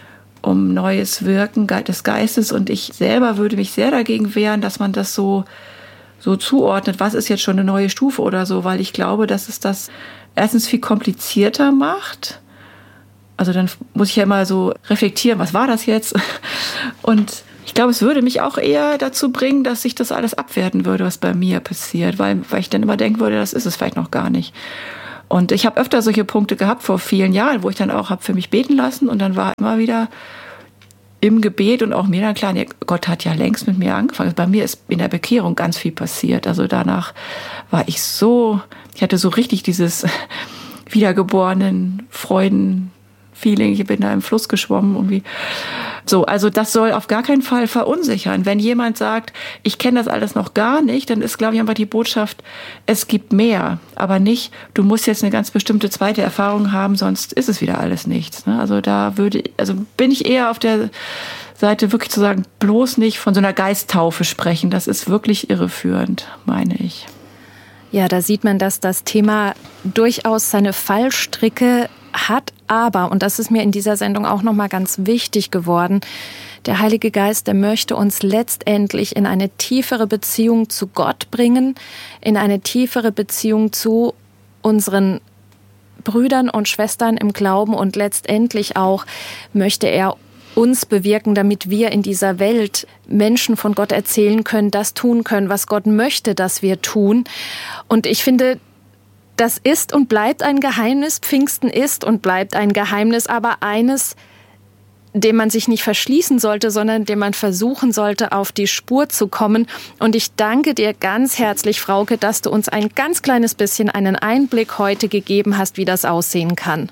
um neues Wirken des Geistes. Und ich selber würde mich sehr dagegen wehren, dass man das so, so zuordnet, was ist jetzt schon eine neue Stufe oder so, weil ich glaube, dass es das erstens viel komplizierter macht. Also dann muss ich ja immer so reflektieren, was war das jetzt? Und ich glaube, es würde mich auch eher dazu bringen, dass ich das alles abwerten würde, was bei mir passiert, weil, weil ich dann immer denken würde, das ist es vielleicht noch gar nicht. Und ich habe öfter solche Punkte gehabt vor vielen Jahren, wo ich dann auch habe für mich beten lassen und dann war immer wieder im Gebet und auch mir dann klar, nee, Gott hat ja längst mit mir angefangen. Bei mir ist in der Bekehrung ganz viel passiert. Also danach war ich so, ich hatte so richtig dieses wiedergeborenen Freuden-Feeling. Ich bin da im Fluss geschwommen irgendwie. So, also das soll auf gar keinen Fall verunsichern. Wenn jemand sagt, ich kenne das alles noch gar nicht, dann ist, glaube ich, einfach die Botschaft, es gibt mehr, aber nicht, du musst jetzt eine ganz bestimmte zweite Erfahrung haben, sonst ist es wieder alles nichts. Also da würde, also bin ich eher auf der Seite wirklich zu sagen, bloß nicht von so einer Geisttaufe sprechen. Das ist wirklich irreführend, meine ich. Ja, da sieht man, dass das Thema durchaus seine Fallstricke hat, aber, und das ist mir in dieser Sendung auch nochmal ganz wichtig geworden, der Heilige Geist, der möchte uns letztendlich in eine tiefere Beziehung zu Gott bringen, in eine tiefere Beziehung zu unseren Brüdern und Schwestern im Glauben und letztendlich auch möchte er uns bewirken, damit wir in dieser Welt Menschen von Gott erzählen können, das tun können, was Gott möchte, dass wir tun. Und ich finde, das ist und bleibt ein Geheimnis. Pfingsten ist und bleibt ein Geheimnis, aber eines, dem man sich nicht verschließen sollte, sondern dem man versuchen sollte, auf die Spur zu kommen. Und ich danke dir ganz herzlich, Frauke, dass du uns ein ganz kleines bisschen einen Einblick heute gegeben hast, wie das aussehen kann.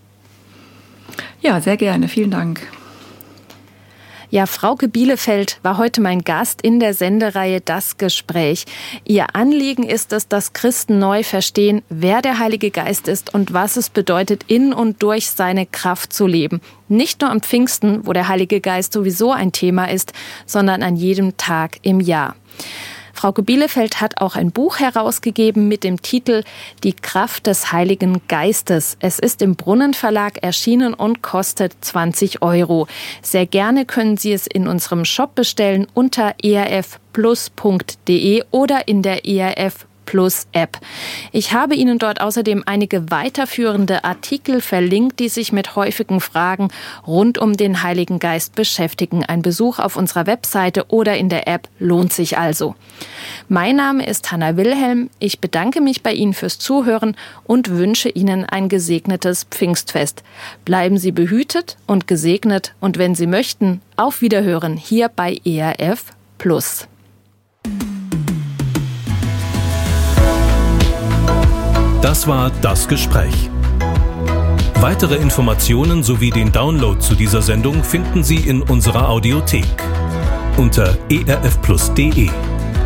Ja, sehr gerne. Vielen Dank. Ja, Frauke Bielefeld war heute mein Gast in der Sendereihe Das Gespräch. Ihr Anliegen ist es, dass Christen neu verstehen, wer der Heilige Geist ist und was es bedeutet, in und durch seine Kraft zu leben. Nicht nur am Pfingsten, wo der Heilige Geist sowieso ein Thema ist, sondern an jedem Tag im Jahr. Frauke Bielefeld hat auch ein Buch herausgegeben mit dem Titel Die Kraft des Heiligen Geistes. Es ist im Brunnen Verlag erschienen und kostet zwanzig Euro. Sehr gerne können Sie es in unserem Shop bestellen unter e r f plus punkt d e oder in der E R F Plus App. Ich habe Ihnen dort außerdem einige weiterführende Artikel verlinkt, die sich mit häufigen Fragen rund um den Heiligen Geist beschäftigen. Ein Besuch auf unserer Webseite oder in der App lohnt sich also. Mein Name ist Hanna Wilhelm. Ich bedanke mich bei Ihnen fürs Zuhören und wünsche Ihnen ein gesegnetes Pfingstfest. Bleiben Sie behütet und gesegnet und wenn Sie möchten, auf Wiederhören hier bei E R F Plus. Das war Das Gespräch. Weitere Informationen sowie den Download zu dieser Sendung finden Sie in unserer Audiothek unter e r f plus punkt d e.